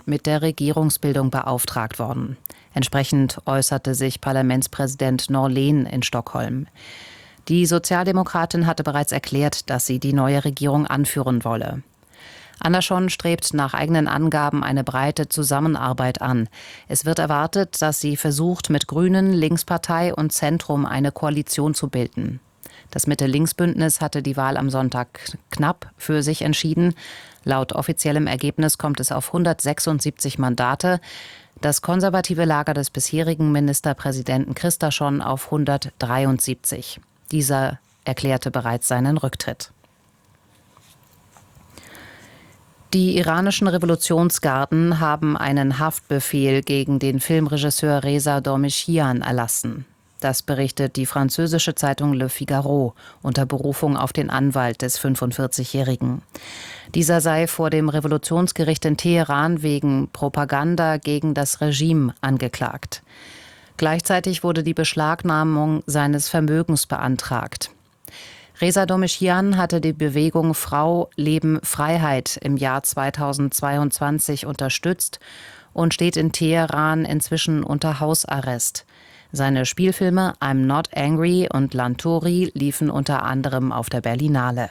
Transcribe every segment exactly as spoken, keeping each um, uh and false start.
mit der Regierungsbildung beauftragt worden. Entsprechend äußerte sich Parlamentspräsident Norlén in Stockholm. Die Sozialdemokratin hatte bereits erklärt, dass sie die neue Regierung anführen wolle. Andersson strebt nach eigenen Angaben eine breite Zusammenarbeit an. Es wird erwartet, dass sie versucht, mit Grünen, Linkspartei und Zentrum eine Koalition zu bilden. Das Mitte-Links-Bündnis hatte die Wahl am Sonntag knapp für sich entschieden. Laut offiziellem Ergebnis kommt es auf hundertsechsundsiebzig Mandate. Das konservative Lager des bisherigen Ministerpräsidenten Kristersson auf hundertdreiundsiebzig. Dieser erklärte bereits seinen Rücktritt. Die iranischen Revolutionsgarden haben einen Haftbefehl gegen den Filmregisseur Reza Dormischian erlassen. Das berichtet die französische Zeitung Le Figaro unter Berufung auf den Anwalt des fünfundvierzigjährigen. Dieser sei vor dem Revolutionsgericht in Teheran wegen Propaganda gegen das Regime angeklagt. Gleichzeitig wurde die Beschlagnahmung seines Vermögens beantragt. Reza Dormischian hatte die Bewegung Frau, Leben, Freiheit im Jahr zweitausendzweiundzwanzig unterstützt und steht in Teheran inzwischen unter Hausarrest. Seine Spielfilme I'm Not Angry und Lantori liefen unter anderem auf der Berlinale.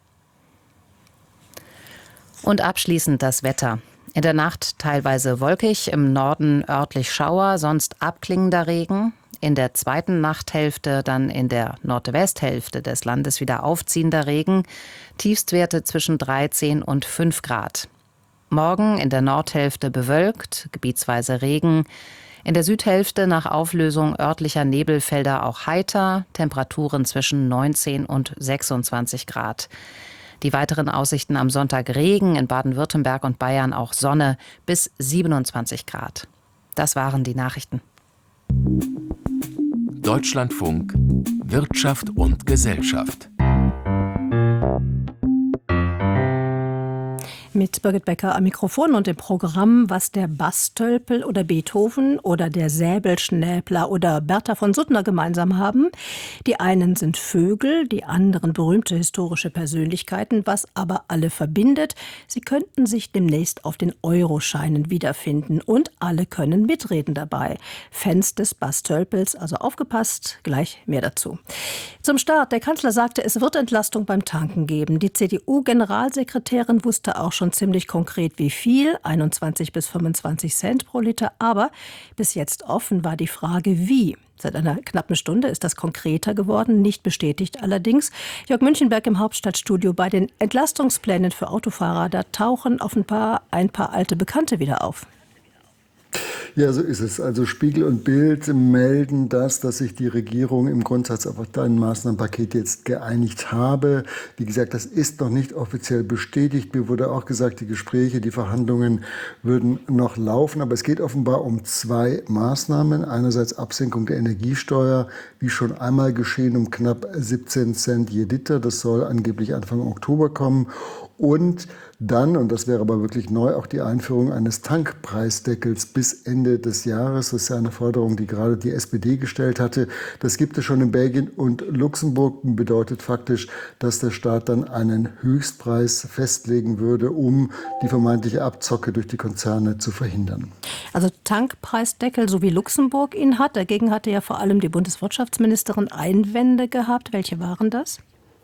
Und abschließend das Wetter. In der Nacht teilweise wolkig, im Norden örtlich Schauer, sonst abklingender Regen. In der zweiten Nachthälfte, dann in der Nordwesthälfte des Landes wieder aufziehender Regen. Tiefstwerte zwischen dreizehn und fünf Grad. Morgen in der Nordhälfte bewölkt, gebietsweise Regen. In der Südhälfte nach Auflösung örtlicher Nebelfelder auch heiter. Temperaturen zwischen neunzehn und sechsundzwanzig Grad. Die weiteren Aussichten am Sonntag Regen, in Baden-Württemberg und Bayern auch Sonne bis siebenundzwanzig Grad. Das waren die Nachrichten. Deutschlandfunk Wirtschaft und Gesellschaft. Mit Birgit Becker am Mikrofon und im Programm, was der Bastölpel oder Beethoven oder der Säbelschnäbler oder Bertha von Suttner gemeinsam haben. Die einen sind Vögel, die anderen berühmte historische Persönlichkeiten, was aber alle verbindet. Sie könnten sich demnächst auf den Euroscheinen wiederfinden und alle können mitreden dabei. Fans des Bastölpels, also aufgepasst, gleich mehr dazu. Zum Start, der Kanzler sagte, es wird Entlastung beim Tanken geben. Die C D U-Generalsekretärin wusste auch schon ziemlich konkret wie viel, einundzwanzig bis fünfundzwanzig Cent pro Liter. Aber bis jetzt offen war die Frage, wie. Seit einer knappen Stunde ist das konkreter geworden, nicht bestätigt allerdings. Jörg Münchenberg im Hauptstadtstudio bei den Entlastungsplänen für Autofahrer. Da tauchen offenbar ein paar alte Bekannte wieder auf. Ja, so ist es. Also Spiegel und Bild melden das, dass sich die Regierung im Grundsatz auf ein Maßnahmenpaket jetzt geeinigt habe. Wie gesagt, das ist noch nicht offiziell bestätigt. Mir wurde auch gesagt, die Gespräche, die Verhandlungen würden noch laufen. Aber es geht offenbar um zwei Maßnahmen. Einerseits Absenkung der Energiesteuer, wie schon einmal geschehen, um knapp siebzehn Cent je Liter. Das soll angeblich Anfang Oktober kommen. Und dann, und das wäre aber wirklich neu, auch die Einführung eines Tankpreisdeckels bis Ende des Jahres. Das ist ja eine Forderung, die gerade die S P D gestellt hatte. Das gibt es schon in Belgien und Luxemburg. Bedeutet faktisch, dass der Staat dann einen Höchstpreis festlegen würde, um die vermeintliche Abzocke durch die Konzerne zu verhindern. Also Tankpreisdeckel, so wie Luxemburg ihn hat. Dagegen hatte ja vor allem die Bundeswirtschaftsministerin Einwände gehabt. Welche waren das?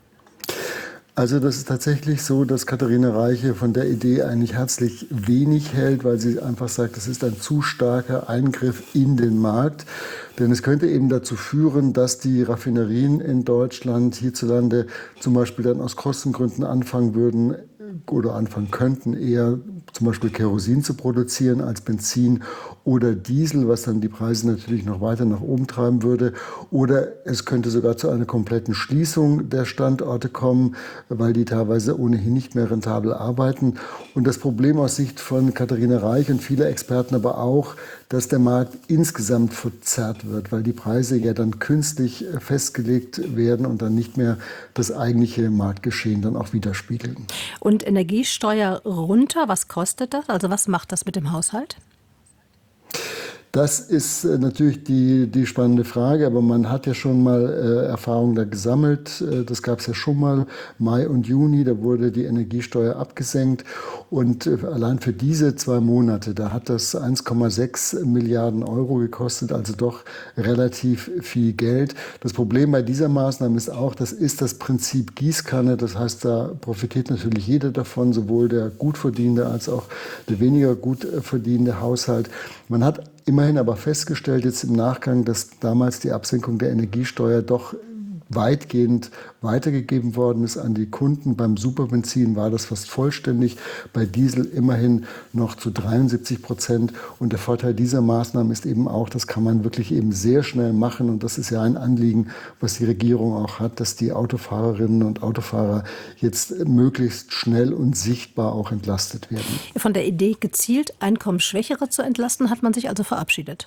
Also das ist tatsächlich so, dass Katharina Reiche von der Idee eigentlich herzlich wenig hält, weil sie einfach sagt, das ist ein zu starker Eingriff in den Markt. Denn es könnte eben dazu führen, dass die Raffinerien in Deutschland hierzulande zum Beispiel dann aus Kostengründen anfangen würden oder anfangen könnten, eher zum Beispiel Kerosin zu produzieren als Benzin oder Diesel, was dann die Preise natürlich noch weiter nach oben treiben würde. Oder es könnte sogar zu einer kompletten Schließung der Standorte kommen, weil die teilweise ohnehin nicht mehr rentabel arbeiten. Und das Problem aus Sicht von Katharina Reich und vieler Experten aber auch, dass der Markt insgesamt verzerrt wird, weil die Preise ja dann künstlich festgelegt werden und dann nicht mehr das eigentliche Marktgeschehen dann auch widerspiegeln. Und Energiesteuer runter, was kostet das? Also was macht das mit dem Haushalt? Das ist natürlich die, die spannende Frage, aber man hat ja schon mal äh, Erfahrungen da gesammelt. Äh, das gab es ja schon mal, Mai und Juni, da wurde die Energiesteuer abgesenkt. Und äh, allein für diese zwei Monate, da hat das eins Komma sechs Milliarden Euro gekostet, also doch relativ viel Geld. Das Problem bei dieser Maßnahme ist auch, das ist das Prinzip Gießkanne. Das heißt, da profitiert natürlich jeder davon, sowohl der gut verdienende als auch der weniger gut verdienende Haushalt. Man hat immerhin aber festgestellt jetzt im Nachgang, dass damals die Absenkung der Energiesteuer doch weitgehend weitergegeben worden ist an die Kunden. Beim Superbenzin war das fast vollständig, bei Diesel immerhin noch zu dreiundsiebzig Prozent. Und der Vorteil dieser Maßnahmen ist eben auch, das kann man wirklich eben sehr schnell machen. Und das ist ja ein Anliegen, was die Regierung auch hat, dass die Autofahrerinnen und Autofahrer jetzt möglichst schnell und sichtbar auch entlastet werden. Von der Idee, gezielt Einkommensschwächere zu entlasten, hat man sich also verabschiedet.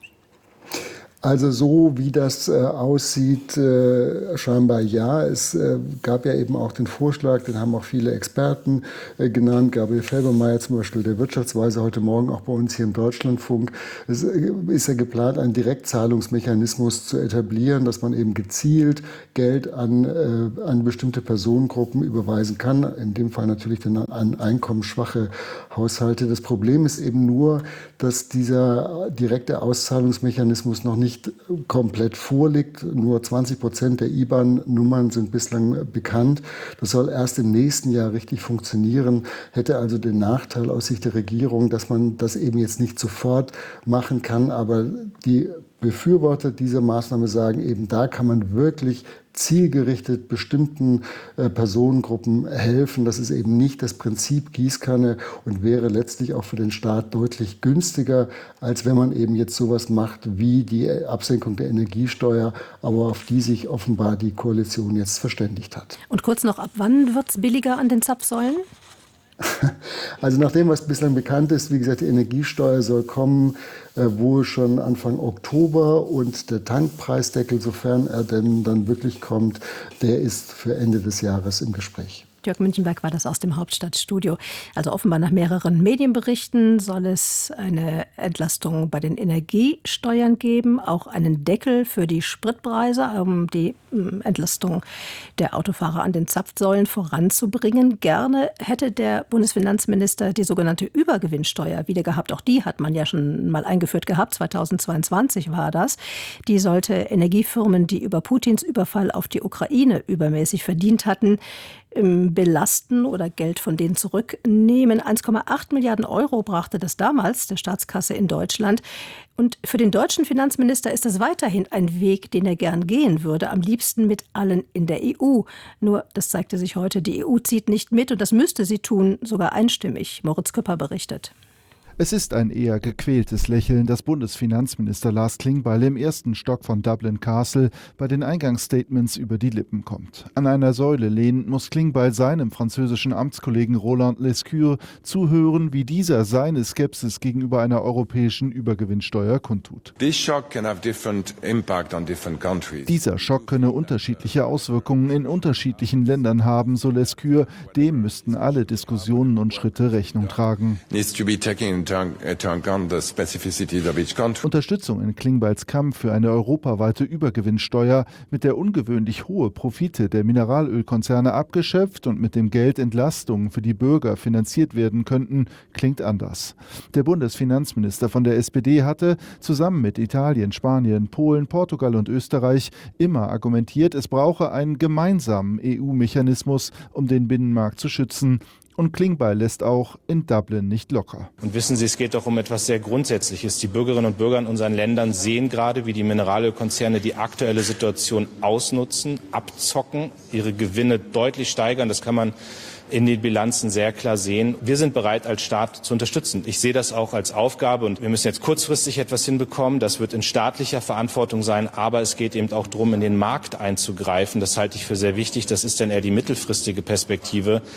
Also so wie das äh, aussieht, äh, scheinbar ja. Es äh, gab ja eben auch den Vorschlag, den haben auch viele Experten äh, genannt. Gabriel Felbermayr zum Beispiel, der Wirtschaftsweise, heute Morgen auch bei uns hier im Deutschlandfunk. Es äh, ist ja geplant, einen Direktzahlungsmechanismus zu etablieren, dass man eben gezielt Geld an, äh, an bestimmte Personengruppen überweisen kann. In dem Fall natürlich dann an einkommensschwache Haushalte. Das Problem ist eben nur, dass dieser direkte Auszahlungsmechanismus noch nicht komplett vorliegt. Nur zwanzig Prozent der I B A N-Nummern sind bislang bekannt. Das soll erst im nächsten Jahr richtig funktionieren. Hätte also den Nachteil aus Sicht der Regierung, dass man das eben jetzt nicht sofort machen kann. Aber die Befürworter dieser Maßnahme sagen eben, da kann man wirklich zielgerichtet bestimmten äh, Personengruppen helfen. Das ist eben nicht das Prinzip Gießkanne und wäre letztlich auch für den Staat deutlich günstiger, als wenn man eben jetzt sowas macht wie die Absenkung der Energiesteuer, aber auf die sich offenbar die Koalition jetzt verständigt hat. Und kurz noch, ab wann wird es billiger an den Zapfsäulen? Also nach dem, was bislang bekannt ist, wie gesagt, die Energiesteuer soll kommen, äh, wohl schon Anfang Oktober, und der Tankpreisdeckel, sofern er denn dann wirklich kommt, der ist für Ende des Jahres im Gespräch. Jörg Münchenberg war das aus dem Hauptstadtstudio. Also offenbar nach mehreren Medienberichten soll es eine Entlastung bei den Energiesteuern geben, auch einen Deckel für die Spritpreise, um die Entlastung der Autofahrer an den Zapfsäulen voranzubringen. Gerne hätte der Bundesfinanzminister die sogenannte Übergewinnsteuer wieder gehabt. Auch die hat man ja schon mal eingeführt gehabt, zweitausendzweiundzwanzig war das. Die sollte Energiefirmen, die über Putins Überfall auf die Ukraine übermäßig verdient hatten, belasten oder Geld von denen zurücknehmen. eins Komma acht Milliarden Euro brachte das damals der Staatskasse in Deutschland. Und für den deutschen Finanzminister ist das weiterhin ein Weg, den er gern gehen würde, am liebsten mit allen in der E U. Nur, das zeigte sich heute, die E U zieht nicht mit, und das müsste sie tun, sogar einstimmig. Moritz Küpper berichtet. Es ist ein eher gequältes Lächeln, das Bundesfinanzminister Lars Klingbeil im ersten Stock von Dublin Castle bei den Eingangsstatements über die Lippen kommt. An einer Säule lehnend muss Klingbeil seinem französischen Amtskollegen Roland Lescure zuhören, wie dieser seine Skepsis gegenüber einer europäischen Übergewinnsteuer kundtut. Dieser Schock könne unterschiedliche Auswirkungen in unterschiedlichen Ländern haben, so Lescure. Dem müssten alle Diskussionen und Schritte Rechnung tragen. Unterstützung in Klingbeils Kampf für eine europaweite Übergewinnsteuer, mit der ungewöhnlich hohe Profite der Mineralölkonzerne abgeschöpft und mit dem Geld Entlastungen für die Bürger finanziert werden könnten, klingt anders. Der Bundesfinanzminister von der S P D hatte zusammen mit Italien, Spanien, Polen, Portugal und Österreich immer argumentiert, es brauche einen gemeinsamen E U-Mechanismus, um den Binnenmarkt zu schützen. Und Klingbeil lässt auch in Dublin nicht locker. Und wissen Sie, es geht doch um etwas sehr Grundsätzliches. Die Bürgerinnen und Bürger in unseren Ländern sehen gerade, wie die Mineralölkonzerne die aktuelle Situation ausnutzen, abzocken, ihre Gewinne deutlich steigern. Das kann man in den Bilanzen sehr klar sehen. Wir sind bereit, als Staat zu unterstützen. Ich sehe das auch als Aufgabe, und wir müssen jetzt kurzfristig etwas hinbekommen. Das wird in staatlicher Verantwortung sein, aber es geht eben auch darum, in den Markt einzugreifen. Das halte ich für sehr wichtig. Das ist dann eher die mittelfristige Perspektive.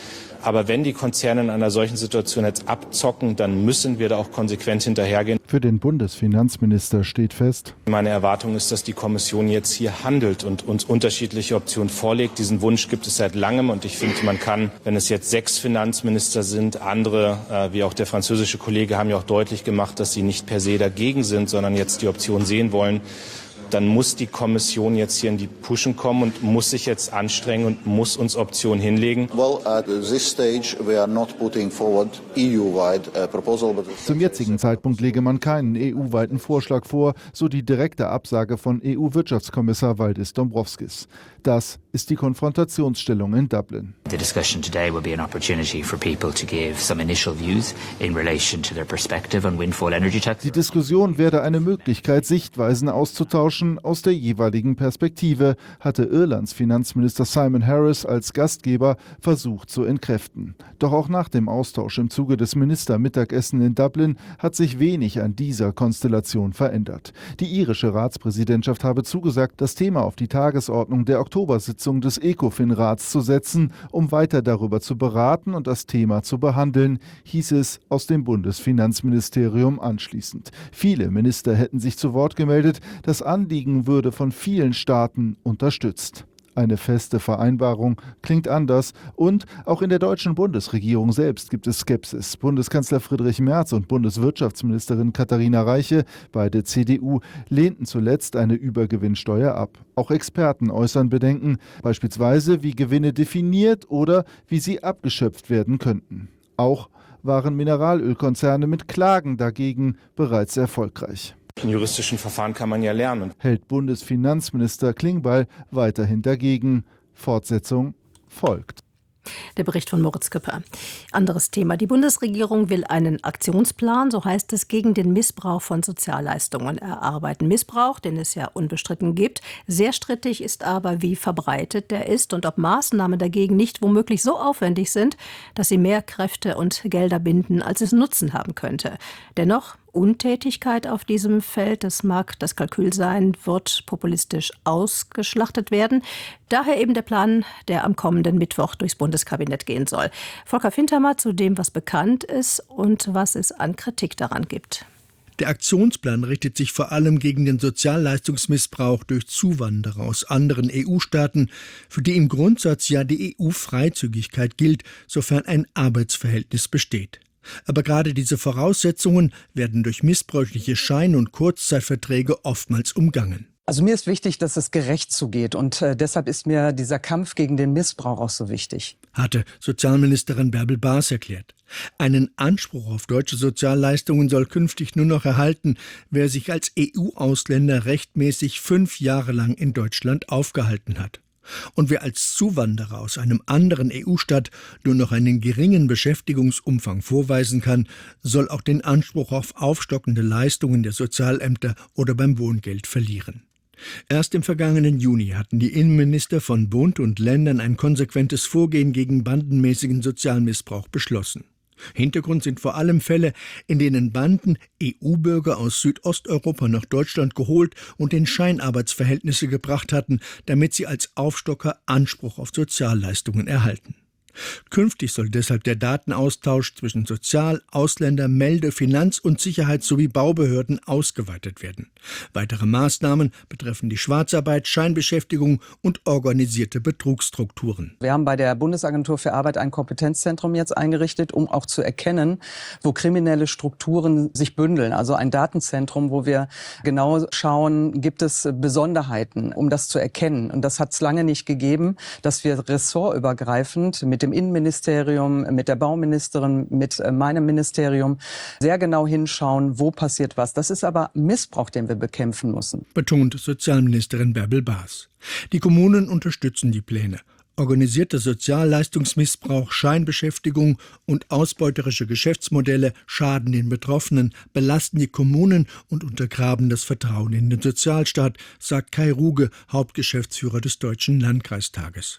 Aber wenn die Konzerne in einer solchen Situation jetzt abzocken, dann müssen wir da auch konsequent hinterhergehen. Für den Bundesfinanzminister steht fest: Meine Erwartung ist, dass die Kommission jetzt hier handelt und uns unterschiedliche Optionen vorlegt. Diesen Wunsch gibt es seit langem und ich finde, man kann, wenn es jetzt sechs Finanzminister sind, andere, äh, wie auch der französische Kollege, haben ja auch deutlich gemacht, dass sie nicht per se dagegen sind, sondern jetzt die Option sehen wollen, dann muss die Kommission jetzt hier in die Puschen kommen und muss sich jetzt anstrengen und muss uns Optionen hinlegen. Well, at this stage we are not putting forward E U-wide uh, proposal, but Zum jetzigen Zeitpunkt lege man keinen E U-weiten Vorschlag vor, so die direkte Absage von E U-Wirtschaftskommissar Valdis Dombrovskis. Das ist die Konfrontationsstellung in Dublin. The discussion today will be an opportunity for people to give some initial views in relation to their perspective on windfall energy tax. Die Diskussion werde eine Möglichkeit, Sichtweisen auszutauschen aus der jeweiligen Perspektive, hatte Irlands Finanzminister Simon Harris als Gastgeber versucht zu entkräften. Doch auch nach dem Austausch im Zuge des Ministermittagessen in Dublin hat sich wenig an dieser Konstellation verändert. Die irische Ratspräsidentschaft habe zugesagt, das Thema auf die Tagesordnung der Oktobersitzung des ECOFIN-Rats zu setzen, um weiter darüber zu beraten und das Thema zu behandeln, hieß es aus dem Bundesfinanzministerium anschließend. Viele Minister hätten sich zu Wort gemeldet, das Anliegen würde von vielen Staaten unterstützt. Eine feste Vereinbarung klingt anders und auch in der deutschen Bundesregierung selbst gibt es Skepsis. Bundeskanzler Friedrich Merz und Bundeswirtschaftsministerin Katharina Reiche, beide C D U, lehnten zuletzt eine Übergewinnsteuer ab. Auch Experten äußern Bedenken, beispielsweise wie Gewinne definiert oder wie sie abgeschöpft werden könnten. Auch waren Mineralölkonzerne mit Klagen dagegen bereits erfolgreich. In juristischen Verfahren kann man ja lernen. Hält Bundesfinanzminister Klingbeil weiterhin dagegen. Fortsetzung folgt. Der Bericht von Moritz Küpper. Anderes Thema. Die Bundesregierung will einen Aktionsplan, so heißt es, gegen den Missbrauch von Sozialleistungen erarbeiten. Missbrauch, den es ja unbestritten gibt. Sehr strittig ist aber, wie verbreitet der ist und ob Maßnahmen dagegen nicht womöglich so aufwendig sind, dass sie mehr Kräfte und Gelder binden, als es Nutzen haben könnte. Dennoch, Untätigkeit auf diesem Feld, das mag das Kalkül sein, wird populistisch ausgeschlachtet werden. Daher eben der Plan, der am kommenden Mittwoch durchs Bundeskabinett gehen soll. Volker Fintermer zu dem, was bekannt ist und was es an Kritik daran gibt. Der Aktionsplan richtet sich vor allem gegen den Sozialleistungsmissbrauch durch Zuwanderer aus anderen E U-Staaten, für die im Grundsatz ja die E U-Freizügigkeit gilt, sofern ein Arbeitsverhältnis besteht. Aber gerade diese Voraussetzungen werden durch missbräuchliche Schein- und Kurzzeitverträge oftmals umgangen. Also mir ist wichtig, dass es gerecht zugeht und äh, deshalb ist mir dieser Kampf gegen den Missbrauch auch so wichtig. Hatte Sozialministerin Bärbel Baas erklärt. Einen Anspruch auf deutsche Sozialleistungen soll künftig nur noch erhalten, wer sich als E U-Ausländer rechtmäßig fünf Jahre lang in Deutschland aufgehalten hat. Und wer als Zuwanderer aus einem anderen E U-Staat nur noch einen geringen Beschäftigungsumfang vorweisen kann, soll auch den Anspruch auf aufstockende Leistungen der Sozialämter oder beim Wohngeld verlieren. Erst im vergangenen Juni hatten die Innenminister von Bund und Ländern ein konsequentes Vorgehen gegen bandenmäßigen Sozialmissbrauch beschlossen. Hintergrund sind vor allem Fälle, in denen Banden E U-Bürger aus Südosteuropa nach Deutschland geholt und in Scheinarbeitsverhältnisse gebracht hatten, damit sie als Aufstocker Anspruch auf Sozialleistungen erhalten. Künftig soll deshalb der Datenaustausch zwischen Sozial-, Ausländer-, Melde-, Finanz- und Sicherheits- sowie Baubehörden ausgeweitet werden. Weitere Maßnahmen betreffen die Schwarzarbeit, Scheinbeschäftigung und organisierte Betrugsstrukturen. Wir haben bei der Bundesagentur für Arbeit ein Kompetenzzentrum jetzt eingerichtet, um auch zu erkennen, wo kriminelle Strukturen sich bündeln. Also ein Datenzentrum, wo wir genau schauen, gibt es Besonderheiten, um das zu erkennen. Und das hat es lange nicht gegeben, dass wir ressortübergreifend mit dem Innenministerium, mit der Bauministerin, mit meinem Ministerium sehr genau hinschauen, wo passiert was. Das ist aber Missbrauch, den wir bekämpfen müssen. Betont Sozialministerin Bärbel Baas. Die Kommunen unterstützen die Pläne. Organisierter Sozialleistungsmissbrauch, Scheinbeschäftigung und ausbeuterische Geschäftsmodelle schaden den Betroffenen, belasten die Kommunen und untergraben das Vertrauen in den Sozialstaat, sagt Kai Ruge, Hauptgeschäftsführer des Deutschen Landkreistages.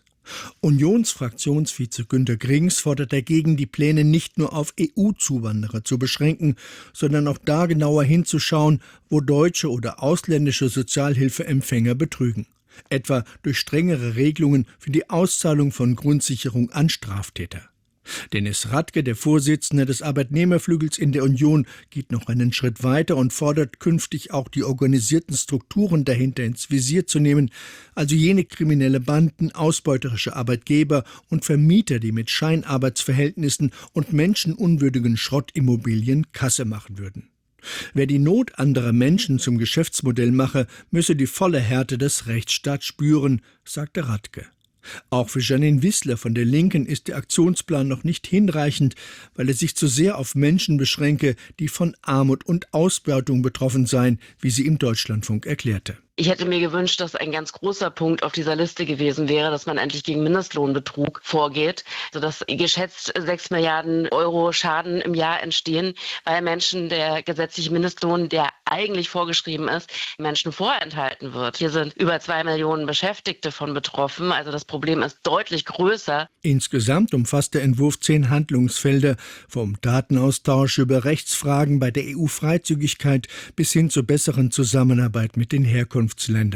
Unionsfraktionsvize Günter Grings fordert dagegen, die Pläne nicht nur auf E U-Zuwanderer zu beschränken, sondern auch da genauer hinzuschauen, wo deutsche oder ausländische Sozialhilfeempfänger betrügen. Etwa durch strengere Regelungen für die Auszahlung von Grundsicherung an Straftäter. Dennis Radke, der Vorsitzende des Arbeitnehmerflügels in der Union, geht noch einen Schritt weiter und fordert künftig auch die organisierten Strukturen dahinter ins Visier zu nehmen, also jene kriminelle Banden, ausbeuterische Arbeitgeber und Vermieter, die mit Scheinarbeitsverhältnissen und menschenunwürdigen Schrottimmobilien Kasse machen würden. Wer die Not anderer Menschen zum Geschäftsmodell mache, müsse die volle Härte des Rechtsstaats spüren, sagte Radke. Auch für Janine Wissler von der Linken ist der Aktionsplan noch nicht hinreichend, weil er sich zu sehr auf Menschen beschränke, die von Armut und Ausbeutung betroffen seien, wie sie im Deutschlandfunk erklärte. Ich hätte mir gewünscht, dass ein ganz großer Punkt auf dieser Liste gewesen wäre, dass man endlich gegen Mindestlohnbetrug vorgeht, sodass geschätzt sechs Milliarden Euro Schaden im Jahr entstehen, weil Menschen der gesetzliche Mindestlohn, der eigentlich vorgeschrieben ist, Menschen vorenthalten wird. Hier sind über zwei Millionen Beschäftigte von betroffen, also das Problem ist deutlich größer. Insgesamt umfasst der Entwurf zehn Handlungsfelder, vom Datenaustausch über Rechtsfragen bei der E U-Freizügigkeit bis hin zur besseren Zusammenarbeit mit den Herkunftsländern.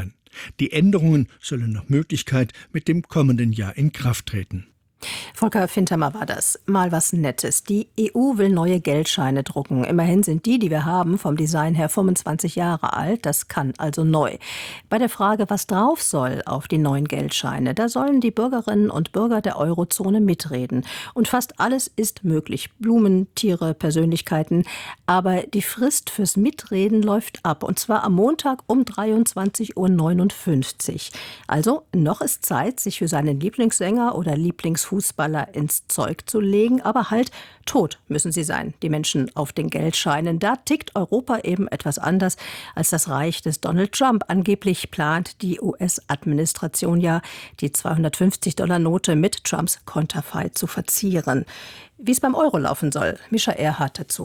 Die Änderungen sollen nach Möglichkeit mit dem kommenden Jahr in Kraft treten. Volker Fintermer war das. Mal was Nettes. Die E U will neue Geldscheine drucken. Immerhin sind die, die wir haben, vom Design her fünfundzwanzig Jahre alt. Das kann also neu. Bei der Frage, was drauf soll auf die neuen Geldscheine, da sollen die Bürgerinnen und Bürger der Eurozone mitreden. Und fast alles ist möglich. Blumen, Tiere, Persönlichkeiten. Aber die Frist fürs Mitreden läuft ab. Und zwar am Montag um dreiundzwanzig Uhr neunundfünfzig. Also noch ist Zeit, sich für seinen Lieblingssänger oder Lieblingsfußballer Fußballer ins Zeug zu legen, aber halt tot müssen sie sein, die Menschen auf den Geldscheinen. Da tickt Europa eben etwas anders als das Reich des Donald Trump. Angeblich plant die U S-Administration ja, die zweihundertfünfzig Dollar Note mit Trumps Konterfei zu verzieren. Wie es beim Euro laufen soll, Mischa Erhardt dazu.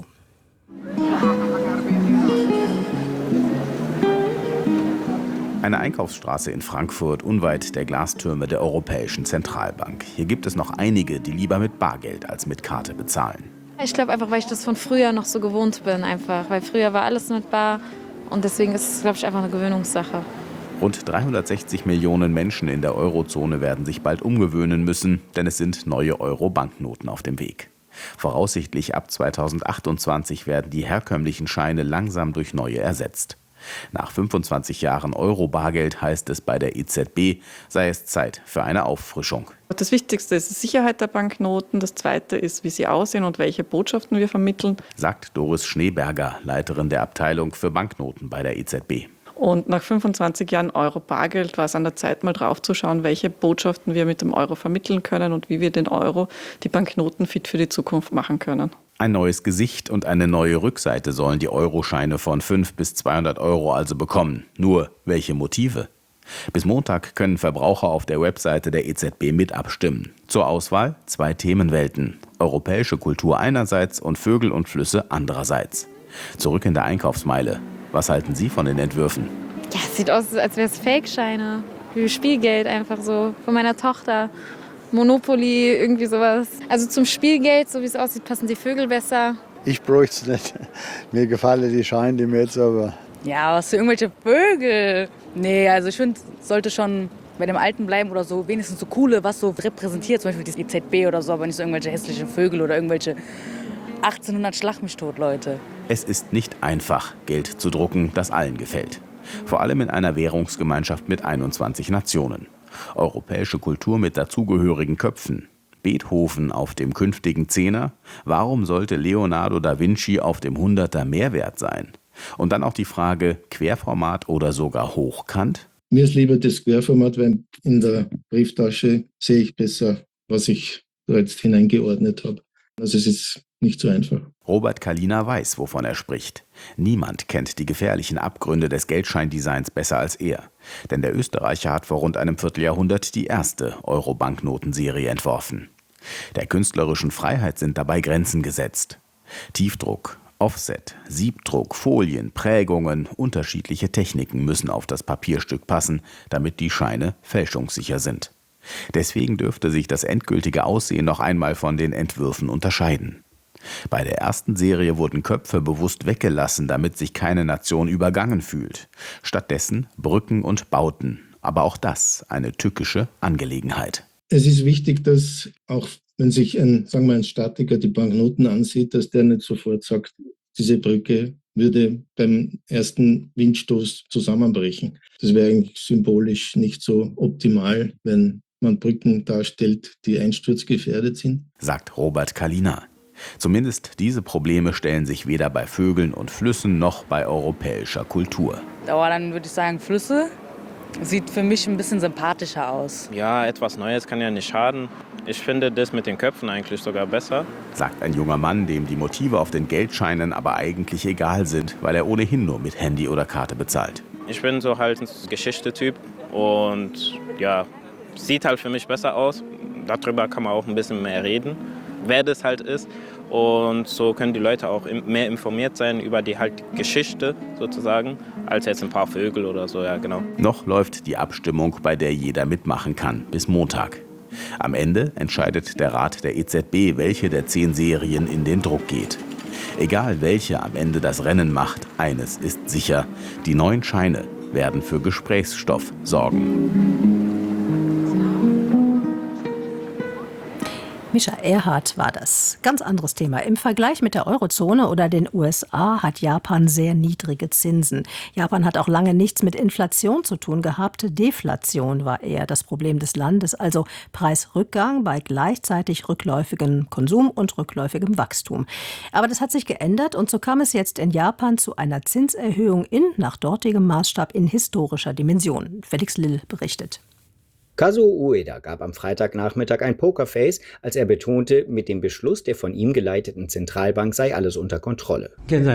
Eine Einkaufsstraße in Frankfurt, unweit der Glastürme der Europäischen Zentralbank. Hier gibt es noch einige, die lieber mit Bargeld als mit Karte bezahlen. Ich glaube einfach, weil ich das von früher noch so gewohnt bin. Einfach. Weil früher war alles mit Bar und deswegen ist es, glaube ich, einfach eine Gewöhnungssache. Rund dreihundertsechzig Millionen Menschen in der Eurozone werden sich bald umgewöhnen müssen, denn es sind neue Euro-Banknoten auf dem Weg. Voraussichtlich ab zweitausendachtundzwanzig werden die herkömmlichen Scheine langsam durch neue ersetzt. Nach fünfundzwanzig Jahren Euro-Bargeld heißt es bei der E Z B, sei es Zeit für eine Auffrischung. Das Wichtigste ist die Sicherheit der Banknoten. Das Zweite ist, wie sie aussehen und welche Botschaften wir vermitteln, sagt Doris Schneeberger, Leiterin der Abteilung für Banknoten bei der E Z B. Und nach fünfundzwanzig Jahren Euro-Bargeld war es an der Zeit, mal drauf zu schauen, welche Botschaften wir mit dem Euro vermitteln können und wie wir den Euro, die Banknoten fit für die Zukunft machen können. Ein neues Gesicht und eine neue Rückseite sollen die Euroscheine von fünf bis zweihundert Euro also bekommen. Nur welche Motive? Bis Montag können Verbraucher auf der Webseite der E Z B mit abstimmen. Zur Auswahl zwei Themenwelten. Europäische Kultur einerseits und Vögel und Flüsse andererseits. Zurück in der Einkaufsmeile. Was halten Sie von den Entwürfen? Ja, es sieht aus, als wäre es Fake-Scheine. Wie Spielgeld einfach so von meiner Tochter. Monopoly, irgendwie sowas. Also zum Spielgeld, so wie es aussieht, passen die Vögel besser. Ich bräuchte es nicht. Mir gefallen die Scheine, die mir jetzt aber... Ja, was für irgendwelche Vögel. Nee, also ich finde, sollte schon bei dem Alten bleiben oder so, wenigstens so coole, was so repräsentiert, zum Beispiel die E Z B oder so, aber nicht so irgendwelche hässlichen Vögel oder irgendwelche achtzehnhundert Schlag mich tot, Leute. Es ist nicht einfach, Geld zu drucken, das allen gefällt. Vor allem in einer Währungsgemeinschaft mit einundzwanzig Nationen. Europäische Kultur mit dazugehörigen Köpfen. Beethoven auf dem künftigen Zehner? Warum sollte Leonardo da Vinci auf dem Hunderter mehr wert sein? Und dann auch die Frage, Querformat oder sogar hochkant? Mir ist lieber das Querformat, weil in der Brieftasche sehe ich besser, was ich da jetzt hineingeordnet habe. Also es ist nicht so einfach. Robert Kalina weiß, wovon er spricht. Niemand kennt die gefährlichen Abgründe des Geldscheindesigns besser als er. Denn der Österreicher hat vor rund einem Vierteljahrhundert die erste Euro-Banknotenserie entworfen. Der künstlerischen Freiheit sind dabei Grenzen gesetzt. Tiefdruck, Offset, Siebdruck, Folien, Prägungen, unterschiedliche Techniken müssen auf das Papierstück passen, damit die Scheine fälschungssicher sind. Deswegen dürfte sich das endgültige Aussehen noch einmal von den Entwürfen unterscheiden. Bei der ersten Serie wurden Köpfe bewusst weggelassen, damit sich keine Nation übergangen fühlt. Stattdessen Brücken und Bauten. Aber auch das eine tückische Angelegenheit. Es ist wichtig, dass auch wenn sich ein, sagen wir, ein Statiker die Banknoten ansieht, dass der nicht sofort sagt, diese Brücke würde beim ersten Windstoß zusammenbrechen. Das wäre eigentlich symbolisch nicht so optimal, wenn man Brücken darstellt, die einsturzgefährdet sind. Sagt Robert Kalina. Zumindest diese Probleme stellen sich weder bei Vögeln und Flüssen noch bei europäischer Kultur. Aber dann würde ich sagen, Flüsse sieht für mich ein bisschen sympathischer aus. Ja, etwas Neues kann ja nicht schaden. Ich finde das mit den Köpfen eigentlich sogar besser. Sagt ein junger Mann, dem die Motive auf den Geldscheinen aber eigentlich egal sind, weil er ohnehin nur mit Handy oder Karte bezahlt. Ich bin so halt ein Geschichte-Typ und ja, sieht halt für mich besser aus. Darüber kann man auch ein bisschen mehr reden, wer das halt ist. Und so können die Leute auch mehr informiert sein über die halt Geschichte sozusagen, als jetzt ein paar Vögel oder so, ja genau. Noch läuft die Abstimmung, bei der jeder mitmachen kann, bis Montag. Am Ende entscheidet der Rat der E Z B, welche der zehn Serien in den Druck geht. Egal welche am Ende das Rennen macht, eines ist sicher: Die neuen Scheine werden für Gesprächsstoff sorgen. Mischa Erhardt war das. Ganz anderes Thema. Im Vergleich mit der Eurozone oder den U S A hat Japan sehr niedrige Zinsen. Japan hat auch lange nichts mit Inflation zu tun gehabt. Deflation war eher das Problem des Landes, also Preisrückgang bei gleichzeitig rückläufigem Konsum und rückläufigem Wachstum. Aber das hat sich geändert und so kam es jetzt in Japan zu einer Zinserhöhung in, nach dortigem Maßstab, in historischer Dimension. Felix Lill berichtet. Kazuo Ueda gab am Freitagnachmittag ein Pokerface, als er betonte, mit dem Beschluss der von ihm geleiteten Zentralbank sei alles unter Kontrolle.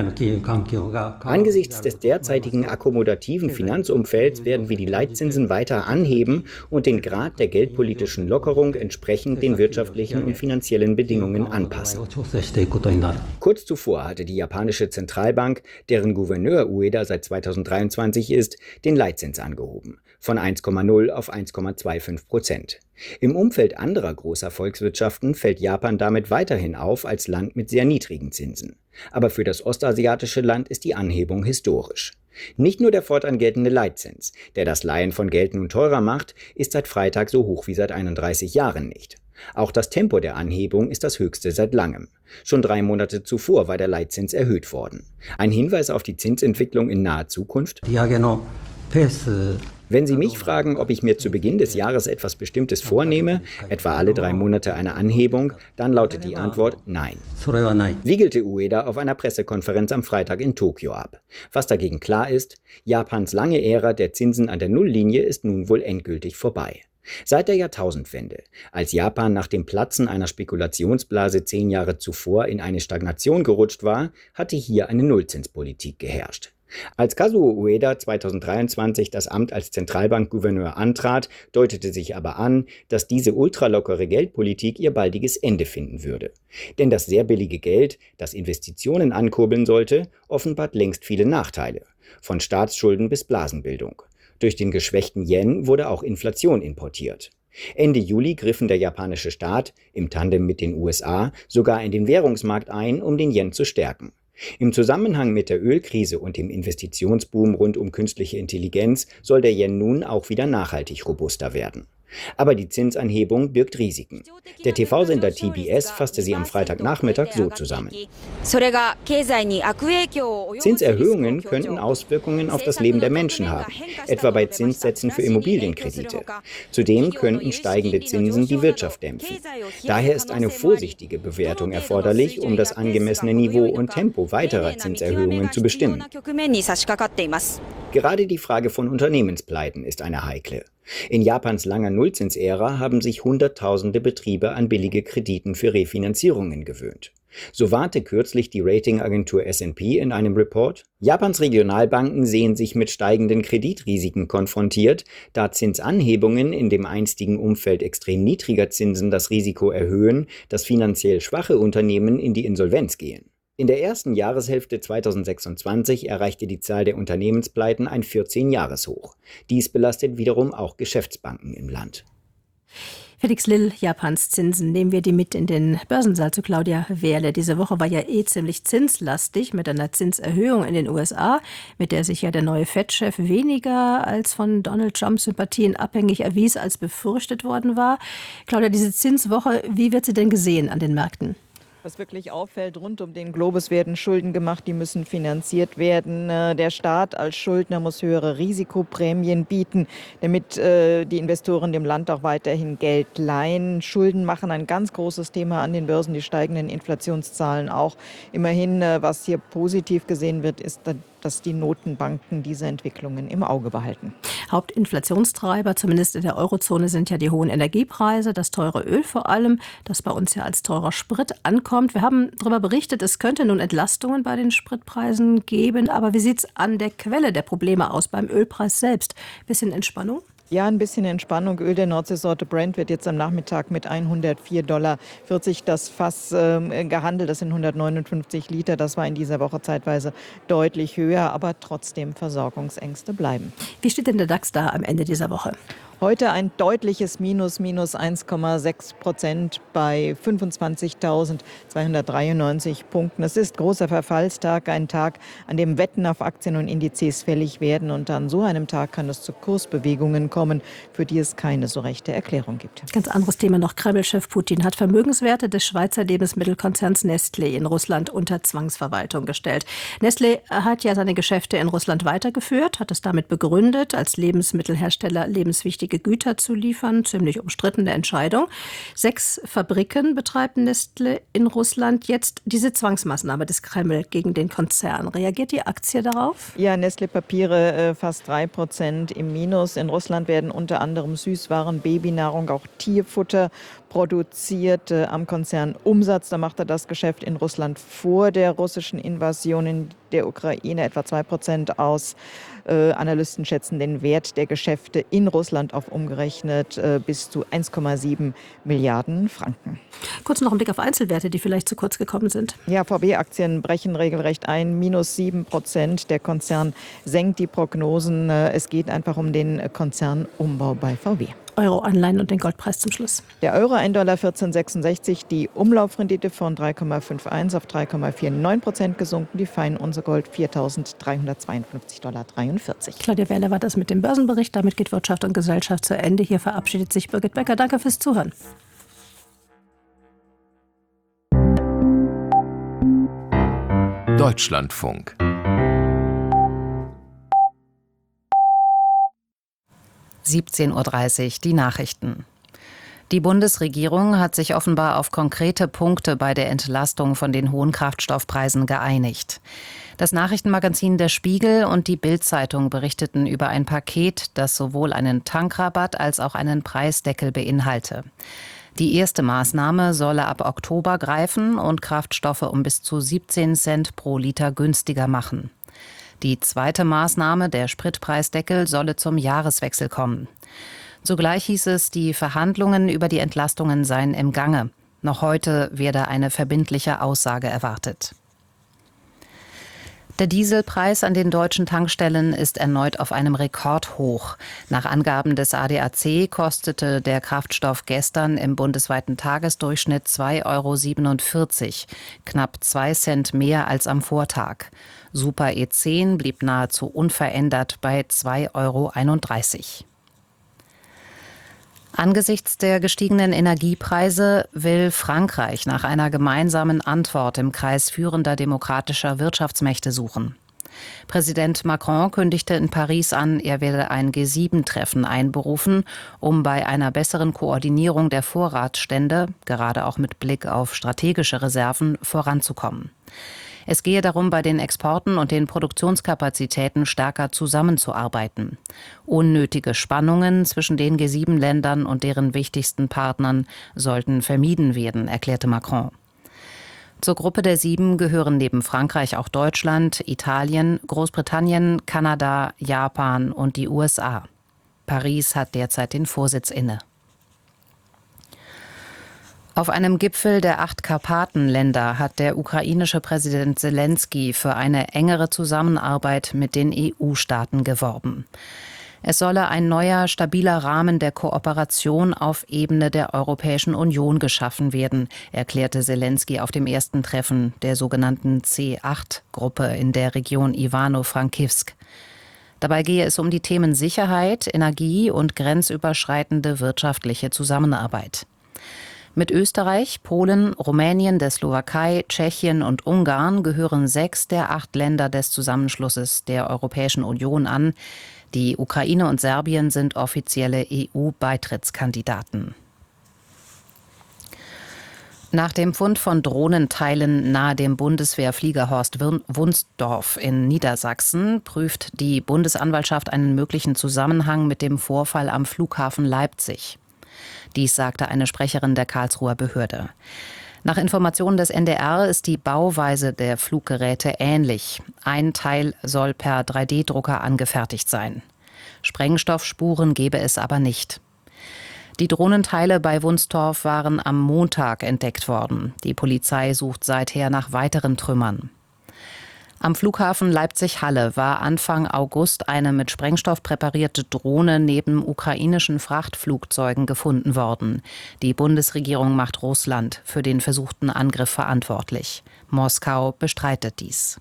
Angesichts des derzeitigen akkommodativen Finanzumfelds werden wir die Leitzinsen weiter anheben und den Grad der geldpolitischen Lockerung entsprechend den wirtschaftlichen und finanziellen Bedingungen anpassen. Kurz zuvor hatte die japanische Zentralbank, deren Gouverneur Ueda seit zweitausenddreiundzwanzig ist, den Leitzins angehoben, von eins Komma null auf eins Komma fünfundzwanzig Prozent. Im Umfeld anderer großer Volkswirtschaften fällt Japan damit weiterhin auf als Land mit sehr niedrigen Zinsen. Aber für das ostasiatische Land ist die Anhebung historisch. Nicht nur der fortan geltende Leitzins, der das Leihen von Geld nun teurer macht, ist seit Freitag so hoch wie seit einunddreißig Jahren nicht. Auch das Tempo der Anhebung ist das höchste seit langem. Schon drei Monate zuvor war der Leitzins erhöht worden. Ein Hinweis auf die Zinsentwicklung in naher Zukunft? Ja, genau. Wenn Sie mich fragen, ob ich mir zu Beginn des Jahres etwas Bestimmtes vornehme, etwa alle drei Monate eine Anhebung, dann lautet die Antwort nein. Wiegelte Ueda auf einer Pressekonferenz am Freitag in Tokio ab. Was dagegen klar ist: Japans lange Ära der Zinsen an der Nulllinie ist nun wohl endgültig vorbei. Seit der Jahrtausendwende, als Japan nach dem Platzen einer Spekulationsblase zehn Jahre zuvor in eine Stagnation gerutscht war, hatte hier eine Nullzinspolitik geherrscht. Als Kazuo Ueda zweitausenddreiundzwanzig das Amt als Zentralbankgouverneur antrat, deutete sich aber an, dass diese ultralockere Geldpolitik ihr baldiges Ende finden würde. Denn das sehr billige Geld, das Investitionen ankurbeln sollte, offenbart längst viele Nachteile, von Staatsschulden bis Blasenbildung. Durch den geschwächten Yen wurde auch Inflation importiert. Ende Juli griffen der japanische Staat, im Tandem mit den U S A, sogar in den Währungsmarkt ein, um den Yen zu stärken. Im Zusammenhang mit der Ölkrise und dem Investitionsboom rund um künstliche Intelligenz soll der Yen nun auch wieder nachhaltig robuster werden. Aber die Zinsanhebung birgt Risiken. Der T V-Sender T B S fasste sie am Freitagnachmittag so zusammen. Zinserhöhungen könnten Auswirkungen auf das Leben der Menschen haben, etwa bei Zinssätzen für Immobilienkredite. Zudem könnten steigende Zinsen die Wirtschaft dämpfen. Daher ist eine vorsichtige Bewertung erforderlich, um das angemessene Niveau und Tempo weiterer Zinserhöhungen zu bestimmen. Gerade die Frage von Unternehmenspleiten ist eine heikle. In Japans langer Nullzinsära haben sich Hunderttausende Betriebe an billige Krediten für Refinanzierungen gewöhnt. So warnte kürzlich die Ratingagentur S and P in einem Report: Japans Regionalbanken sehen sich mit steigenden Kreditrisiken konfrontiert, da Zinsanhebungen in dem einstigen Umfeld extrem niedriger Zinsen das Risiko erhöhen, dass finanziell schwache Unternehmen in die Insolvenz gehen. In der ersten Jahreshälfte zweitausendsechsundzwanzig erreichte die Zahl der Unternehmenspleiten ein vierzehn-Jahres-Hoch. Dies belastet wiederum auch Geschäftsbanken im Land. Felix Lill, Japans Zinsen. Nehmen wir die mit in den Börsensaal zu Claudia Wehrle. Diese Woche war ja eh ziemlich zinslastig mit einer Zinserhöhung in den U S A, mit der sich ja der neue Fed-Chef weniger als von Donald Trumps Sympathien abhängig erwies, als befürchtet worden war. Claudia, diese Zinswoche, wie wird sie denn gesehen an den Märkten? Was wirklich auffällt, rund um den Globus werden Schulden gemacht, die müssen finanziert werden. Der Staat als Schuldner muss höhere Risikoprämien bieten, damit die Investoren dem Land auch weiterhin Geld leihen. Schulden machen ein ganz großes Thema an den Börsen, die steigenden Inflationszahlen auch. Immerhin, was hier positiv gesehen wird, ist, dass die Notenbanken diese Entwicklungen im Auge behalten. Hauptinflationstreiber, zumindest in der Eurozone, sind ja die hohen Energiepreise, das teure Öl vor allem, das bei uns ja als teurer Sprit ankommt. Wir haben darüber berichtet, es könnte nun Entlastungen bei den Spritpreisen geben. Aber wie sieht es an der Quelle der Probleme aus, beim Ölpreis selbst? Bisschen Entspannung? Ja, ein bisschen Entspannung. Öl der Nordseesorte Brent wird jetzt am Nachmittag mit hundertvier Dollar vierzig das Fass äh, gehandelt. Das sind hundertneunundfünfzig Liter. Das war in dieser Woche zeitweise deutlich höher, aber trotzdem Versorgungsängste bleiben. Wie steht denn der DAX da am Ende dieser Woche? Heute ein deutliches Minus, minus eins Komma sechs Prozent bei fünfundzwanzigtausendzweihundertdreiundneunzig Punkten. Es ist großer Verfallstag, ein Tag, an dem Wetten auf Aktien und Indizes fällig werden. Und an so einem Tag kann es zu Kursbewegungen kommen, für die es keine so rechte Erklärung gibt. Ganz anderes Thema noch. Kreml-Chef Putin hat Vermögenswerte des Schweizer Lebensmittelkonzerns Nestlé in Russland unter Zwangsverwaltung gestellt. Nestlé hat ja seine Geschäfte in Russland weitergeführt, hat es damit begründet, als Lebensmittelhersteller lebenswichtige Güter zu liefern. Ziemlich umstrittene Entscheidung. Sechs Fabriken betreibt Nestlé in Russland. Jetzt diese Zwangsmaßnahme des Kreml gegen den Konzern. Reagiert die Aktie darauf? Ja, Nestlé-Papiere äh, fast drei Prozent im Minus. In Russland werden unter anderem Süßwaren, Babynahrung, auch Tierfutter produziert. Äh, am Konzernumsatz, da macht er das Geschäft in Russland vor der russischen Invasion in der Ukraine etwa zwei Prozent aus. Äh, Analysten schätzen den Wert der Geschäfte in Russland auf umgerechnet äh, bis zu eins Komma sieben Milliarden Franken. Kurz noch ein Blick auf Einzelwerte, die vielleicht zu kurz gekommen sind. Ja, V W-Aktien brechen regelrecht ein, minus sieben Prozent. Der Konzern senkt die Prognosen. Es geht einfach um den Konzernumbau bei V W. Euro-Anleihen und den Goldpreis zum Schluss. Der Euro ein Dollar vierzehn Komma sechsundsechzig, die Umlaufrendite von drei Komma einundfünfzig auf drei Komma neunundvierzig Prozent gesunken, die Feinunze Gold viertausenddreihundertzweiundfünfzig Dollar dreiundvierzig. Claudia Wehrle war das mit dem Börsenbericht. Damit geht Wirtschaft und Gesellschaft zu Ende. Hier verabschiedet sich Birgit Becker. Danke fürs Zuhören. Deutschlandfunk. siebzehn Uhr dreißig, die Nachrichten. Die Bundesregierung hat sich offenbar auf konkrete Punkte bei der Entlastung von den hohen Kraftstoffpreisen geeinigt. Das Nachrichtenmagazin Der Spiegel und die Bild-Zeitung berichteten über ein Paket, das sowohl einen Tankrabatt als auch einen Preisdeckel beinhalte. Die erste Maßnahme solle ab Oktober greifen und Kraftstoffe um bis zu siebzehn Cent pro Liter günstiger machen. Die zweite Maßnahme, der Spritpreisdeckel, solle zum Jahreswechsel kommen. Zugleich hieß es, die Verhandlungen über die Entlastungen seien im Gange. Noch heute werde eine verbindliche Aussage erwartet. Der Dieselpreis an den deutschen Tankstellen ist erneut auf einem Rekordhoch. Nach Angaben des A D A C kostete der Kraftstoff gestern im bundesweiten Tagesdurchschnitt zwei Euro siebenundvierzig, knapp zwei Cent mehr als am Vortag. Super E zehn blieb nahezu unverändert bei zwei Euro einunddreißig. Angesichts der gestiegenen Energiepreise will Frankreich nach einer gemeinsamen Antwort im Kreis führender demokratischer Wirtschaftsmächte suchen. Präsident Macron kündigte in Paris an, er werde ein G sieben Treffen einberufen, um bei einer besseren Koordinierung der Vorratsstände, gerade auch mit Blick auf strategische Reserven, voranzukommen. Es gehe darum, bei den Exporten und den Produktionskapazitäten stärker zusammenzuarbeiten. Unnötige Spannungen zwischen den G sieben Ländern und deren wichtigsten Partnern sollten vermieden werden, erklärte Macron. Zur Gruppe der Sieben gehören neben Frankreich auch Deutschland, Italien, Großbritannien, Kanada, Japan und die U S A. Paris hat derzeit den Vorsitz inne. Auf einem Gipfel der acht Karpatenländer hat der ukrainische Präsident Selenskyj für eine engere Zusammenarbeit mit den E U-Staaten geworben. Es solle ein neuer, stabiler Rahmen der Kooperation auf Ebene der Europäischen Union geschaffen werden, erklärte Selenskyj auf dem ersten Treffen der sogenannten C acht Gruppe in der Region Ivano-Frankivsk. Dabei gehe es um die Themen Sicherheit, Energie und grenzüberschreitende wirtschaftliche Zusammenarbeit. Mit Österreich, Polen, Rumänien, der Slowakei, Tschechien und Ungarn gehören sechs der acht Länder des Zusammenschlusses der Europäischen Union an. Die Ukraine und Serbien sind offizielle E U-Beitrittskandidaten. Nach dem Fund von Drohnenteilen nahe dem Bundeswehrfliegerhorst Wunsdorf in Niedersachsen prüft die Bundesanwaltschaft einen möglichen Zusammenhang mit dem Vorfall am Flughafen Leipzig. Dies sagte eine Sprecherin der Karlsruher Behörde. Nach Informationen des N D R ist die Bauweise der Fluggeräte ähnlich. Ein Teil soll per drei D Drucker angefertigt sein. Sprengstoffspuren gebe es aber nicht. Die Drohnenteile bei Wunsdorf waren am Montag entdeckt worden. Die Polizei sucht seither nach weiteren Trümmern. Am Flughafen Leipzig-Halle war Anfang August eine mit Sprengstoff präparierte Drohne neben ukrainischen Frachtflugzeugen gefunden worden. Die Bundesregierung macht Russland für den versuchten Angriff verantwortlich. Moskau bestreitet dies.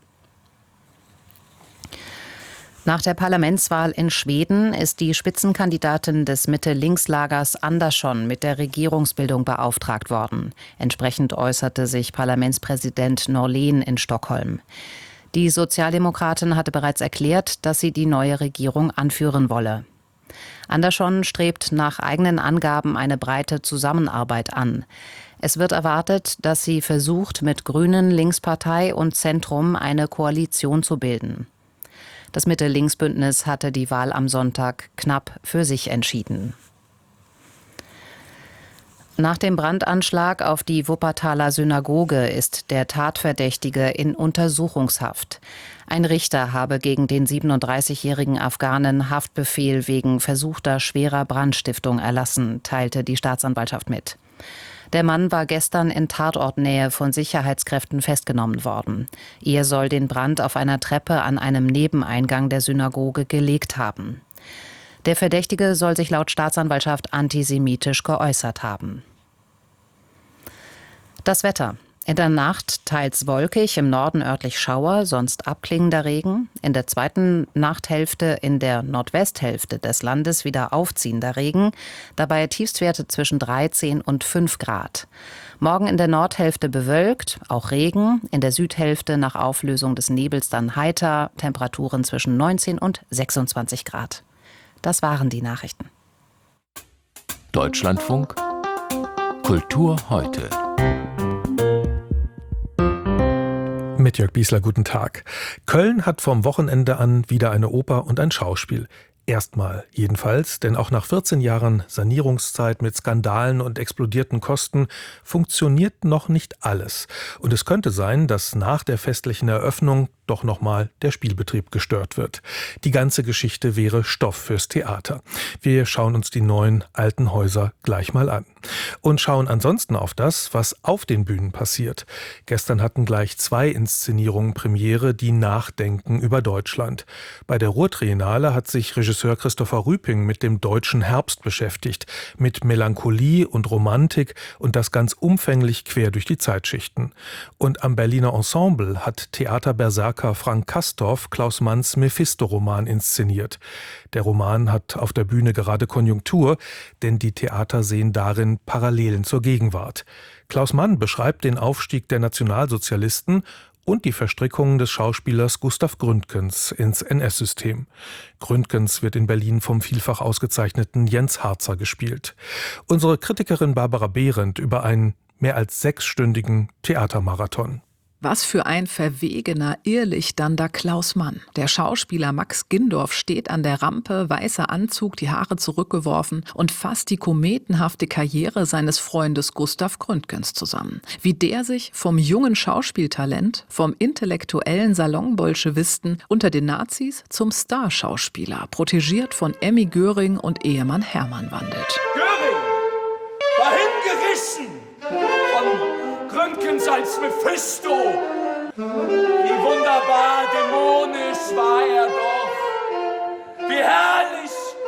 Nach der Parlamentswahl in Schweden ist die Spitzenkandidatin des Mitte-Links-Lagers Andersson mit der Regierungsbildung beauftragt worden. Entsprechend äußerte sich Parlamentspräsident Norlén in Stockholm. Die Sozialdemokratin hatte bereits erklärt, dass sie die neue Regierung anführen wolle. Andersson strebt nach eigenen Angaben eine breite Zusammenarbeit an. Es wird erwartet, dass sie versucht, mit Grünen, Linkspartei und Zentrum eine Koalition zu bilden. Das Mitte-Links-Bündnis hatte die Wahl am Sonntag knapp für sich entschieden. Nach dem Brandanschlag auf die Wuppertaler Synagoge ist der Tatverdächtige in Untersuchungshaft. Ein Richter habe gegen den siebenunddreißigjährigen Afghanen Haftbefehl wegen versuchter schwerer Brandstiftung erlassen, teilte die Staatsanwaltschaft mit. Der Mann war gestern in Tatortnähe von Sicherheitskräften festgenommen worden. Er soll den Brand auf einer Treppe an einem Nebeneingang der Synagoge gelegt haben. Der Verdächtige soll sich laut Staatsanwaltschaft antisemitisch geäußert haben. Das Wetter. In der Nacht teils wolkig, im Norden örtlich Schauer, sonst abklingender Regen. In der zweiten Nachthälfte in der Nordwesthälfte des Landes wieder aufziehender Regen. Dabei Tiefstwerte zwischen dreizehn und fünf Grad. Morgen in der Nordhälfte bewölkt, auch Regen. In der Südhälfte nach Auflösung des Nebels dann heiter. Temperaturen zwischen neunzehn und sechsundzwanzig Grad. Das waren die Nachrichten. Deutschlandfunk Kultur heute. Mit Jörg Biesler, guten Tag. Köln hat vom Wochenende an wieder eine Oper und ein Schauspiel. Erstmal jedenfalls, denn auch nach vierzehn Jahren Sanierungszeit mit Skandalen und explodierten Kosten funktioniert noch nicht alles. Und es könnte sein, dass nach der festlichen Eröffnung doch nochmal der Spielbetrieb gestört wird. Die ganze Geschichte wäre Stoff fürs Theater. Wir schauen uns die neuen alten Häuser gleich mal an. Und schauen ansonsten auf das, was auf den Bühnen passiert. Gestern hatten gleich zwei Inszenierungen Premiere, die nachdenken über Deutschland. Bei der Ruhr-Triennale hat sich Regisseur Christopher Rüping mit dem deutschen Herbst beschäftigt, mit Melancholie und Romantik und das ganz umfänglich quer durch die Zeitschichten. Und am Berliner Ensemble hat Theaterberserker Frank Castorf Klaus Manns Mephisto-Roman inszeniert. Der Roman hat auf der Bühne gerade Konjunktur, denn die Theater sehen darin Parallelen zur Gegenwart. Klaus Mann beschreibt den Aufstieg der Nationalsozialisten und die Verstrickungen des Schauspielers Gustav Gründgens ins N S-System. Gründgens wird in Berlin vom vielfach ausgezeichneten Jens Harzer gespielt. Unsere Kritikerin Barbara Behrendt über einen mehr als sechsstündigen Theatermarathon. Was für ein verwegener Irrlichternder Klaus Mann. Der Schauspieler Max Gindorf steht an der Rampe, weißer Anzug, die Haare zurückgeworfen und fasst die kometenhafte Karriere seines Freundes Gustav Gründgens zusammen. Wie der sich vom jungen Schauspieltalent, vom intellektuellen Salonbolschewisten unter den Nazis zum Starschauspieler, protegiert von Emmy Göring und Ehemann Hermann wandelt. Göring! Dahin gerissen! Von Gründgens als Mephisto. Wie wunderbar dämonisch war er doch. Wie herrlich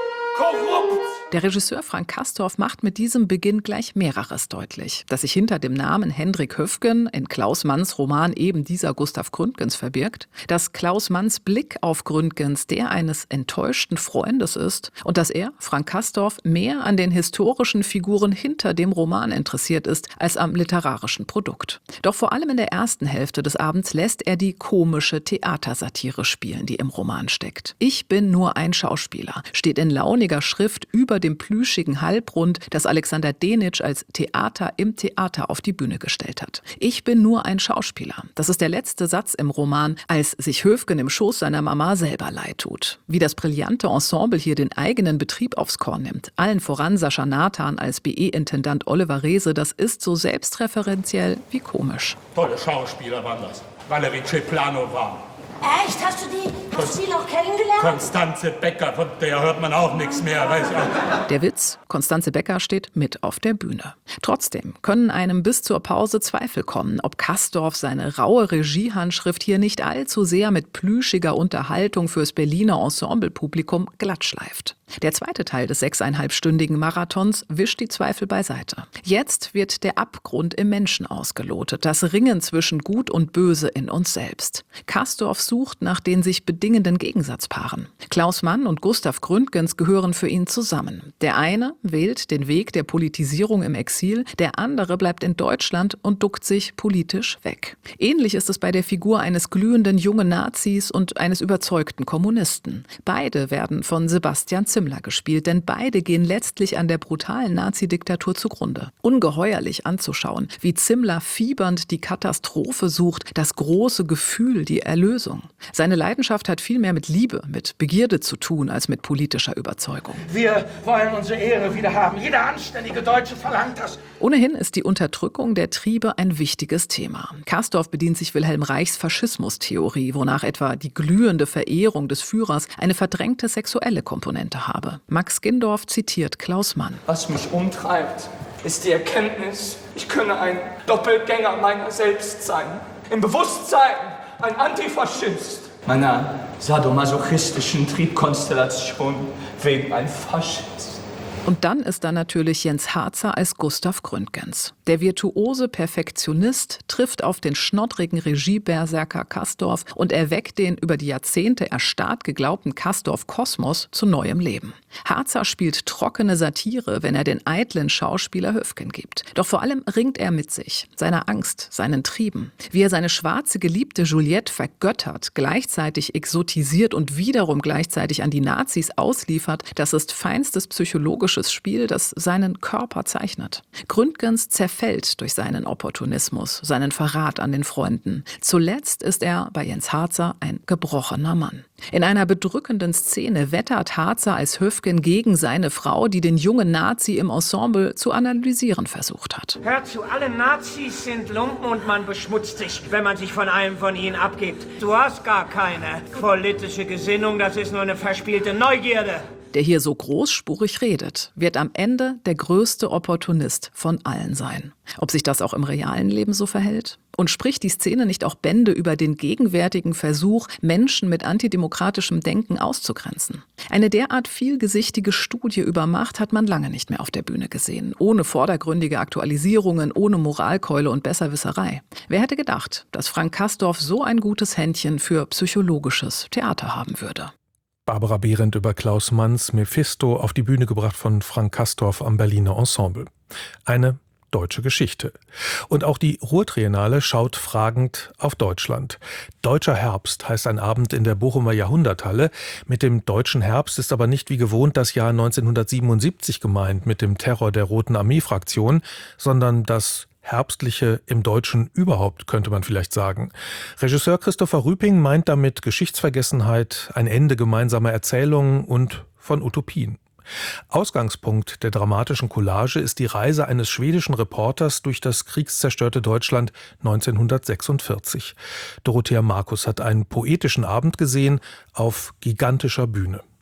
korrupt. Der Regisseur Frank Castorf macht mit diesem Beginn gleich mehreres deutlich. Dass sich hinter dem Namen Hendrik Höfgen in Klaus Manns Roman eben dieser Gustav Gründgens verbirgt, dass Klaus Manns Blick auf Gründgens der eines enttäuschten Freundes ist und dass er, Frank Castorf, mehr an den historischen Figuren hinter dem Roman interessiert ist, als am literarischen Produkt. Doch vor allem in der ersten Hälfte des Abends lässt er die komische Theatersatire spielen, die im Roman steckt. Ich bin nur ein Schauspieler, steht in launiger Schrift über dem plüschigen Halbrund, das Alexander Denitzsch als Theater im Theater auf die Bühne gestellt hat. Ich bin nur ein Schauspieler. Das ist der letzte Satz im Roman, als sich Höfgen im Schoß seiner Mama selber leid tut. Wie das brillante Ensemble hier den eigenen Betrieb aufs Korn nimmt. Allen voran Sascha Nathan als B E-Intendant Oliver Reese, das ist so selbstreferenziell wie komisch. Tolle Schauspieler waren das. Valerie Ceplano war. Echt? Hast du die, hast du die noch kennengelernt? Konstanze Becker, von der hört man auch nichts mehr. Weiß ich. Der Witz, Konstanze Becker steht mit auf der Bühne. Trotzdem können einem bis zur Pause Zweifel kommen, ob Castorf seine raue Regiehandschrift hier nicht allzu sehr mit plüschiger Unterhaltung fürs Berliner Ensemblepublikum glattschleift. Der zweite Teil des sechseinhalbstündigen Marathons wischt die Zweifel beiseite. Jetzt wird der Abgrund im Menschen ausgelotet, das Ringen zwischen Gut und Böse in uns selbst. Castorf sucht nach den sich bedingenden Gegensatzpaaren. Klaus Mann und Gustav Gründgens gehören für ihn zusammen. Der eine wählt den Weg der Politisierung im Exil, der andere bleibt in Deutschland und duckt sich politisch weg. Ähnlich ist es bei der Figur eines glühenden jungen Nazis und eines überzeugten Kommunisten. Beide werden von Sebastian Zimmler gespielt, denn beide gehen letztlich an der brutalen Nazi-Diktatur zugrunde. Ungeheuerlich anzuschauen, wie Zimmler fiebernd die Katastrophe sucht, das große Gefühl, die Erlösung. Seine Leidenschaft hat viel mehr mit Liebe, mit Begierde zu tun, als mit politischer Überzeugung. Wir wollen unsere Ehre wieder haben. Jeder anständige Deutsche verlangt das. Ohnehin ist die Unterdrückung der Triebe ein wichtiges Thema. Castorf bedient sich Wilhelm Reichs Faschismustheorie, wonach etwa die glühende Verehrung des Führers eine verdrängte sexuelle Komponente habe. Max Gindorf zitiert Klaus Mann. Was mich umtreibt, ist die Erkenntnis, ich könne ein Doppelgänger meiner selbst sein. Im Bewusstsein ein Antifaschist. Meiner sadomasochistischen Triebkonstellation wegen ein Faschist. Und dann ist da natürlich Jens Harzer als Gustav Gründgens. Der virtuose Perfektionist trifft auf den schnoddrigen Regieberserker Castorf und erweckt den über die Jahrzehnte erstarrt geglaubten Castorf-Kosmos zu neuem Leben. Harzer spielt trockene Satire, wenn er den eitlen Schauspieler Höfgen gibt. Doch vor allem ringt er mit sich, seiner Angst, seinen Trieben. Wie er seine schwarze Geliebte Juliette vergöttert, gleichzeitig exotisiert und wiederum gleichzeitig an die Nazis ausliefert, das ist feinstes psychologisches Spiel, das seinen Körper zeichnet. Gründgens zerfällt durch seinen Opportunismus, seinen Verrat an den Freunden. Zuletzt ist er bei Jens Harzer ein gebrochener Mann. In einer bedrückenden Szene wettert Harzer als Höfgen gegen seine Frau, die den jungen Nazi im Ensemble zu analysieren versucht hat. Hört zu, alle Nazis sind Lumpen und man beschmutzt sich, wenn man sich von einem von ihnen abgibt. Du hast gar keine politische Gesinnung, das ist nur eine verspielte Neugierde. Der hier so großspurig redet, wird am Ende der größte Opportunist von allen sein. Ob sich das auch im realen Leben so verhält? Und spricht die Szene nicht auch Bände über den gegenwärtigen Versuch, Menschen mit antidemokratischem Denken auszugrenzen? Eine derart vielgesichtige Studie über Macht hat man lange nicht mehr auf der Bühne gesehen. Ohne vordergründige Aktualisierungen, ohne Moralkeule und Besserwisserei. Wer hätte gedacht, dass Frank Castorf so ein gutes Händchen für psychologisches Theater haben würde? Barbara Behrendt über Klaus Manns Mephisto, auf die Bühne gebracht von Frank Castorf am Berliner Ensemble. Eine deutsche Geschichte. Und auch die Ruhrtriennale schaut fragend auf Deutschland. Deutscher Herbst heißt ein Abend in der Bochumer Jahrhunderthalle. Mit dem deutschen Herbst ist aber nicht wie gewohnt das Jahr neunzehnhundertsiebenundsiebzig gemeint mit dem Terror der Roten Armee-Fraktion, sondern das Herbstliche im Deutschen überhaupt, könnte man vielleicht sagen. Regisseur Christopher Rüping meint damit Geschichtsvergessenheit, ein Ende gemeinsamer Erzählungen und von Utopien. Ausgangspunkt der dramatischen Collage ist die Reise eines schwedischen Reporters durch das kriegszerstörte Deutschland neunzehnhundertsechsundvierzig. Dorothea Markus hat einen poetischen Abend gesehen auf gigantischer Bühne.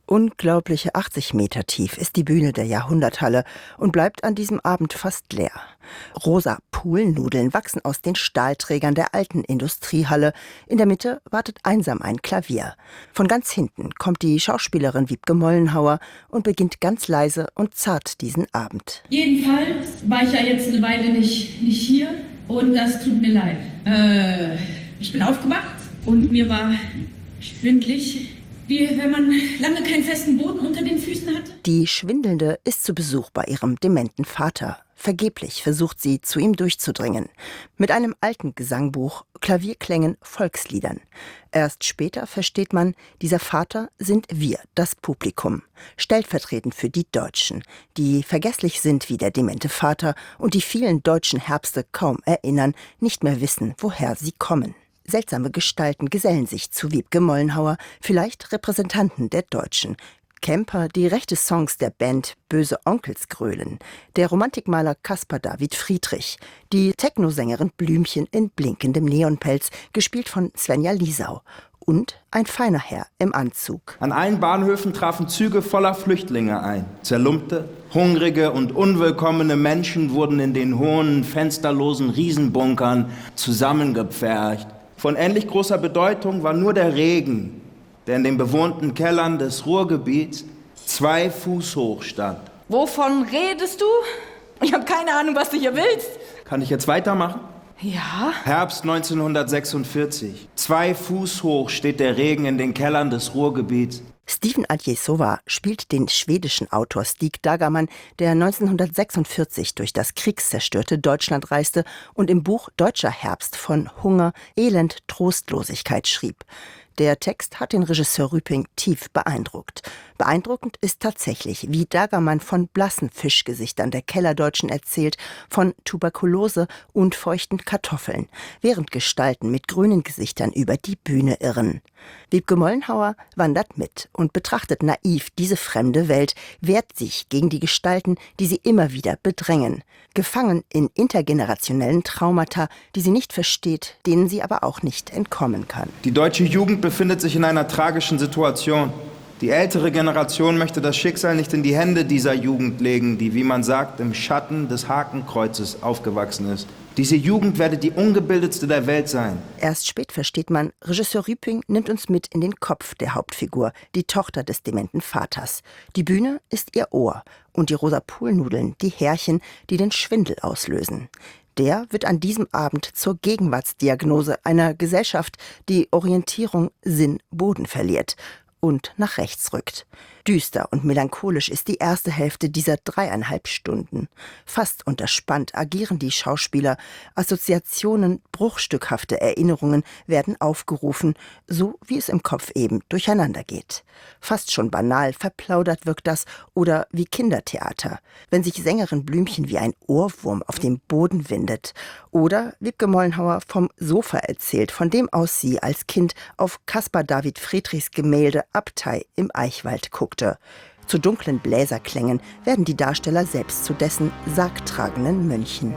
Unglaubliche achtzig Meter tief ist die Bühne der Jahrhunderthalle und bleibt an diesem Abend fast leer. Rosa Poolnudeln wachsen aus den Stahlträgern der alten Industriehalle. In der Mitte wartet einsam ein Klavier. Von ganz hinten kommt die Schauspielerin Wiebke Mollenhauer und beginnt ganz leise und zart diesen Abend. Jedenfalls war ich ja jetzt eine Weile nicht, nicht hier und das tut mir leid. Äh, ich bin aufgewacht und mir war schwindlig, wie wenn man lange keinen festen Boden unter den Füßen hat. Die Schwindelnde ist zu Besuch bei ihrem dementen Vater. Vergeblich versucht sie, zu ihm durchzudringen. Mit einem alten Gesangbuch, Klavierklängen, Volksliedern. Erst später versteht man, dieser Vater sind wir, das Publikum. Stellvertretend für die Deutschen, die vergesslich sind wie der demente Vater und die vielen deutschen Herbste kaum erinnern, nicht mehr wissen, woher sie kommen. Seltsame Gestalten gesellen sich zu Wiebke Mollenhauer, vielleicht Repräsentanten der Deutschen. Camper, die rechte Songs der Band Böse Onkels grölen, der Romantikmaler Caspar David Friedrich, die Technosängerin Blümchen in blinkendem Neonpelz, gespielt von Svenja Lisau, und ein feiner Herr im Anzug. An allen Bahnhöfen trafen Züge voller Flüchtlinge ein. Zerlumpte, hungrige und unwillkommene Menschen wurden in den hohen, fensterlosen Riesenbunkern zusammengepfercht. Von ähnlich großer Bedeutung war nur der Regen, der in den bewohnten Kellern des Ruhrgebiets zwei Fuß hoch stand. Wovon redest du? Ich habe keine Ahnung, was du hier willst. Kann ich jetzt weitermachen? Ja? Herbst neunzehnhundertsechsundvierzig. Zwei Fuß hoch steht der Regen in den Kellern des Ruhrgebiets. Steven Adjesova spielt den schwedischen Autor Stig Dagerman, der neunzehnhundertsechsundvierzig durch das kriegszerstörte Deutschland reiste und im Buch Deutscher Herbst von Hunger, Elend, Trostlosigkeit schrieb. Der Text hat den Regisseur Rüping tief beeindruckt. Beeindruckend ist tatsächlich, wie Dagerman von blassen Fischgesichtern der Kellerdeutschen erzählt, von Tuberkulose und feuchten Kartoffeln, während Gestalten mit grünen Gesichtern über die Bühne irren. Wiebke Mollenhauer wandert mit und betrachtet naiv diese fremde Welt, wehrt sich gegen die Gestalten, die sie immer wieder bedrängen. Gefangen in intergenerationellen Traumata, die sie nicht versteht, denen sie aber auch nicht entkommen kann. Die deutsche Jugend befindet sich in einer tragischen Situation. Die ältere Generation möchte das Schicksal nicht in die Hände dieser Jugend legen, die, wie man sagt, im Schatten des Hakenkreuzes aufgewachsen ist. Diese Jugend werde die ungebildetste der Welt sein. Erst spät versteht man, Regisseur Rüping nimmt uns mit in den Kopf der Hauptfigur, die Tochter des dementen Vaters. Die Bühne ist ihr Ohr und die rosa Poolnudeln die Härchen, die den Schwindel auslösen. Der wird an diesem Abend zur Gegenwartsdiagnose einer Gesellschaft, die Orientierung, Sinn, Boden verliert und nach rechts rückt. Düster und melancholisch ist die erste Hälfte dieser dreieinhalb Stunden. Fast unterspannt agieren die Schauspieler. Assoziationen, bruchstückhafte Erinnerungen werden aufgerufen, so wie es im Kopf eben durcheinander geht. Fast schon banal verplaudert wirkt das oder wie Kindertheater, wenn sich Sängerin Blümchen wie ein Ohrwurm auf dem Boden windet. Oder Wiebke Mollenhauer vom Sofa erzählt, von dem aus sie als Kind auf Caspar David Friedrichs Gemälde Abtei im Eichwald guckte. Zu dunklen Bläserklängen werden die Darsteller selbst zu dessen sargtragenden Mönchen.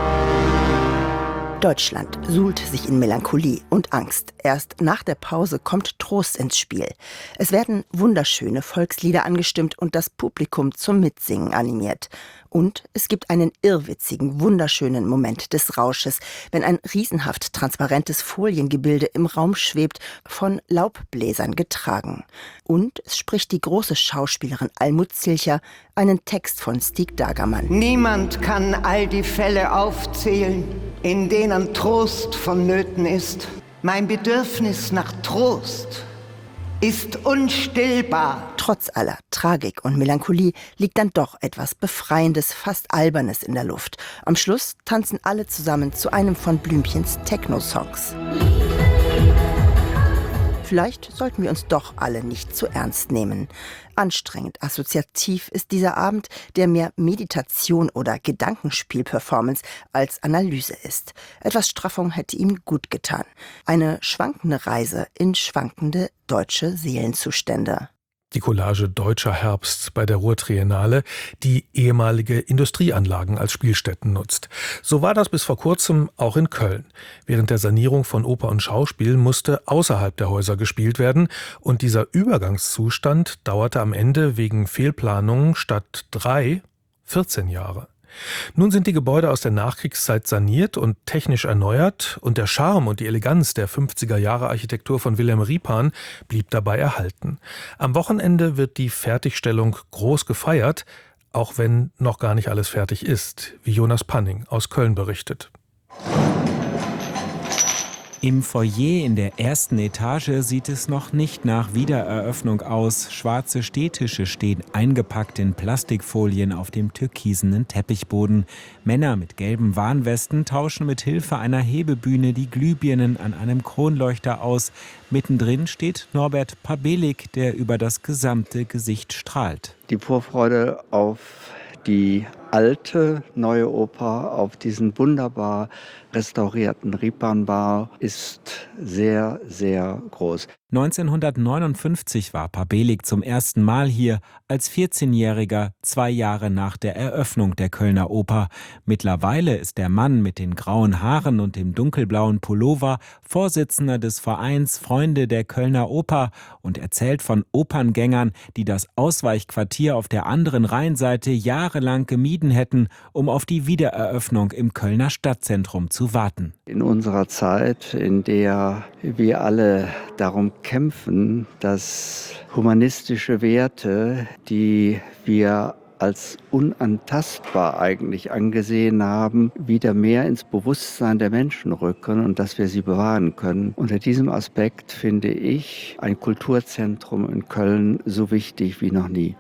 Deutschland suhlt sich in Melancholie und Angst. Erst nach der Pause kommt Trost ins Spiel. Es werden wunderschöne Volkslieder angestimmt und das Publikum zum Mitsingen animiert. Und es gibt einen irrwitzigen, wunderschönen Moment des Rausches, wenn ein riesenhaft transparentes Foliengebilde im Raum schwebt, von Laubbläsern getragen. Und es spricht die große Schauspielerin Almut Zilcher einen Text von Stig Dagerman. Niemand kann all die Fälle aufzählen, in denen Trost vonnöten ist. Mein Bedürfnis nach Trost ist unstillbar. Trotz aller Tragik und Melancholie liegt dann doch etwas Befreiendes, fast Albernes in der Luft. Am Schluss tanzen alle zusammen zu einem von Blümchens Techno-Songs. Vielleicht sollten wir uns doch alle nicht zu ernst nehmen. Anstrengend assoziativ ist dieser Abend, der mehr Meditation oder Gedankenspiel-Performance als Analyse ist. Etwas Straffung hätte ihm gut getan. Eine schwankende Reise in schwankende deutsche Seelenzustände. Die Collage Deutscher Herbst bei der Ruhr-Triennale, die ehemalige Industrieanlagen als Spielstätten nutzt. So war das bis vor kurzem auch in Köln. Während der Sanierung von Oper und Schauspiel musste außerhalb der Häuser gespielt werden und dieser Übergangszustand dauerte am Ende wegen Fehlplanungen statt drei, vierzehn Jahre. Nun sind die Gebäude aus der Nachkriegszeit saniert und technisch erneuert und der Charme und die Eleganz der fünfziger-Jahre-Architektur von Wilhelm Riepan blieb dabei erhalten. Am Wochenende wird die Fertigstellung groß gefeiert, auch wenn noch gar nicht alles fertig ist, wie Jonas Panning aus Köln berichtet. Im Foyer in der ersten Etage sieht es noch nicht nach Wiedereröffnung aus. Schwarze Stehtische stehen eingepackt in Plastikfolien auf dem türkisenen Teppichboden. Männer mit gelben Warnwesten tauschen mit Hilfe einer Hebebühne die Glühbirnen an einem Kronleuchter aus. Mittendrin steht Norbert Pabelig, der über das gesamte Gesicht strahlt. Die Vorfreude auf die alte Neue Oper, auf diesen wunderbar restaurierten Riepan-Bau ist sehr, sehr groß. neunzehnhundertneunundfünfzig war Pabelig zum ersten Mal hier, als vierzehnjähriger, zwei Jahre nach der Eröffnung der Kölner Oper. Mittlerweile ist der Mann mit den grauen Haaren und dem dunkelblauen Pullover Vorsitzender des Vereins Freunde der Kölner Oper und erzählt von Operngängern, die das Ausweichquartier auf der anderen Rheinseite jahrelang gemieden hätten, um auf die Wiedereröffnung im Kölner Stadtzentrum zu warten. In unserer Zeit, in der wir alle darum kämpfen, dass humanistische Werte, die wir als unantastbar eigentlich angesehen haben, wieder mehr ins Bewusstsein der Menschen rücken und dass wir sie bewahren können. Unter diesem Aspekt finde ich ein Kulturzentrum in Köln so wichtig wie noch nie.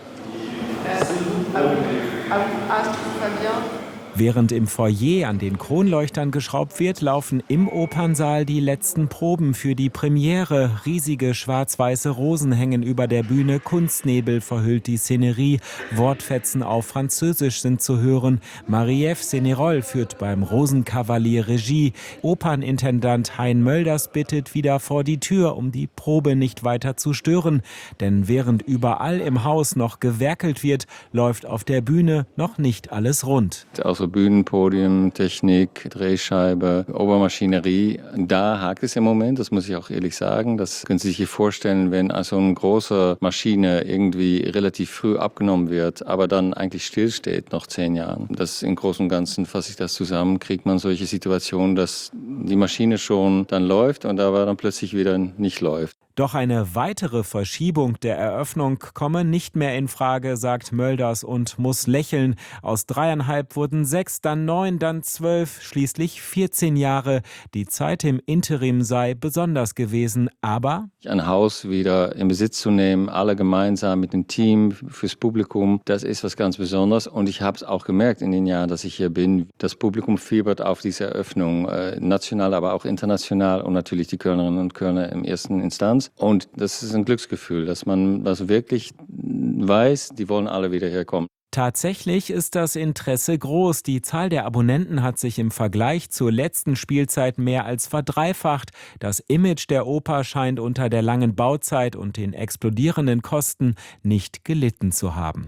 Während im Foyer an den Kronleuchtern geschraubt wird, laufen im Opernsaal die letzten Proben für die Premiere. Riesige schwarz-weiße Rosen hängen über der Bühne, Kunstnebel verhüllt die Szenerie, Wortfetzen auf Französisch sind zu hören. Marie-Ève Sénérol führt beim Rosenkavalier Regie. Opernintendant Hein Mölders bittet wieder vor die Tür, um die Probe nicht weiter zu stören. Denn während überall im Haus noch gewerkelt wird, läuft auf der Bühne noch nicht alles rund. Also Bühnenpodium, Technik, Drehscheibe, Obermaschinerie, da hakt es im Moment, das muss ich auch ehrlich sagen. Das können Sie sich hier vorstellen, wenn also eine große Maschine irgendwie relativ früh abgenommen wird, aber dann eigentlich stillsteht noch zehn Jahre. Das im Großen und Ganzen, fasse ich das zusammen, kriegt man solche Situationen, dass die Maschine schon dann läuft und aber dann plötzlich wieder nicht läuft. Doch eine weitere Verschiebung der Eröffnung komme nicht mehr in Frage, sagt Mölders und muss lächeln. Aus dreieinhalb wurden sechs, dann neun, dann zwölf, schließlich vierzehn Jahre. Die Zeit im Interim sei besonders gewesen, aber ein Haus wieder in Besitz zu nehmen, alle gemeinsam mit dem Team, fürs Publikum, das ist was ganz Besonderes. Und ich habe es auch gemerkt in den Jahren, dass ich hier bin. Das Publikum fiebert auf diese Eröffnung, äh, national, aber auch international und natürlich die Kölnerinnen und Kölner in erster Instanz. Und das ist ein Glücksgefühl, dass man das wirklich weiß, die wollen alle wieder herkommen. Tatsächlich ist das Interesse groß. Die Zahl der Abonnenten hat sich im Vergleich zur letzten Spielzeit mehr als verdreifacht. Das Image der Oper scheint unter der langen Bauzeit und den explodierenden Kosten nicht gelitten zu haben.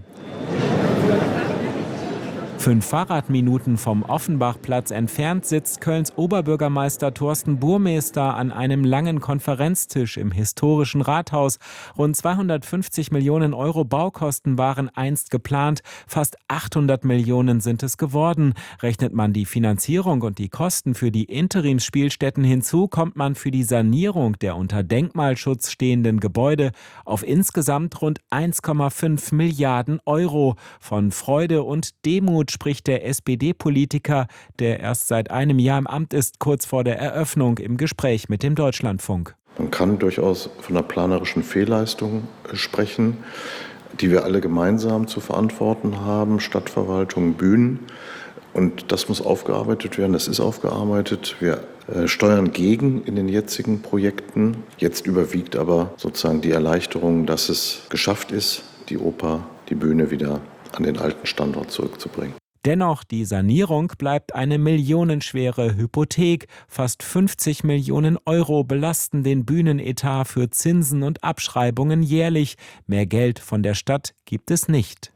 Fünf Fahrradminuten vom Offenbachplatz entfernt sitzt Kölns Oberbürgermeister Thorsten Burmester an einem langen Konferenztisch im historischen Rathaus. Rund zweihundertfünfzig Millionen Euro Baukosten waren einst geplant, fast achthundert Millionen sind es geworden. Rechnet man die Finanzierung und die Kosten für die Interimsspielstätten hinzu, kommt man für die Sanierung der unter Denkmalschutz stehenden Gebäude auf insgesamt rund eins Komma fünf Milliarden Euro. Von Freude und Demut spricht der S P D-Politiker, der erst seit einem Jahr im Amt ist, kurz vor der Eröffnung im Gespräch mit dem Deutschlandfunk. Man kann durchaus von einer planerischen Fehlleistung sprechen, die wir alle gemeinsam zu verantworten haben, Stadtverwaltung, Bühnen. Und das muss aufgearbeitet werden, das ist aufgearbeitet. Wir äh, steuern gegen in den jetzigen Projekten. Jetzt überwiegt aber sozusagen die Erleichterung, dass es geschafft ist, die Oper, die Bühne wieder an den alten Standort zurückzubringen. Dennoch, die Sanierung bleibt eine millionenschwere Hypothek. Fast fünfzig Millionen Euro belasten den Bühnenetat für Zinsen und Abschreibungen jährlich. Mehr Geld von der Stadt gibt es nicht.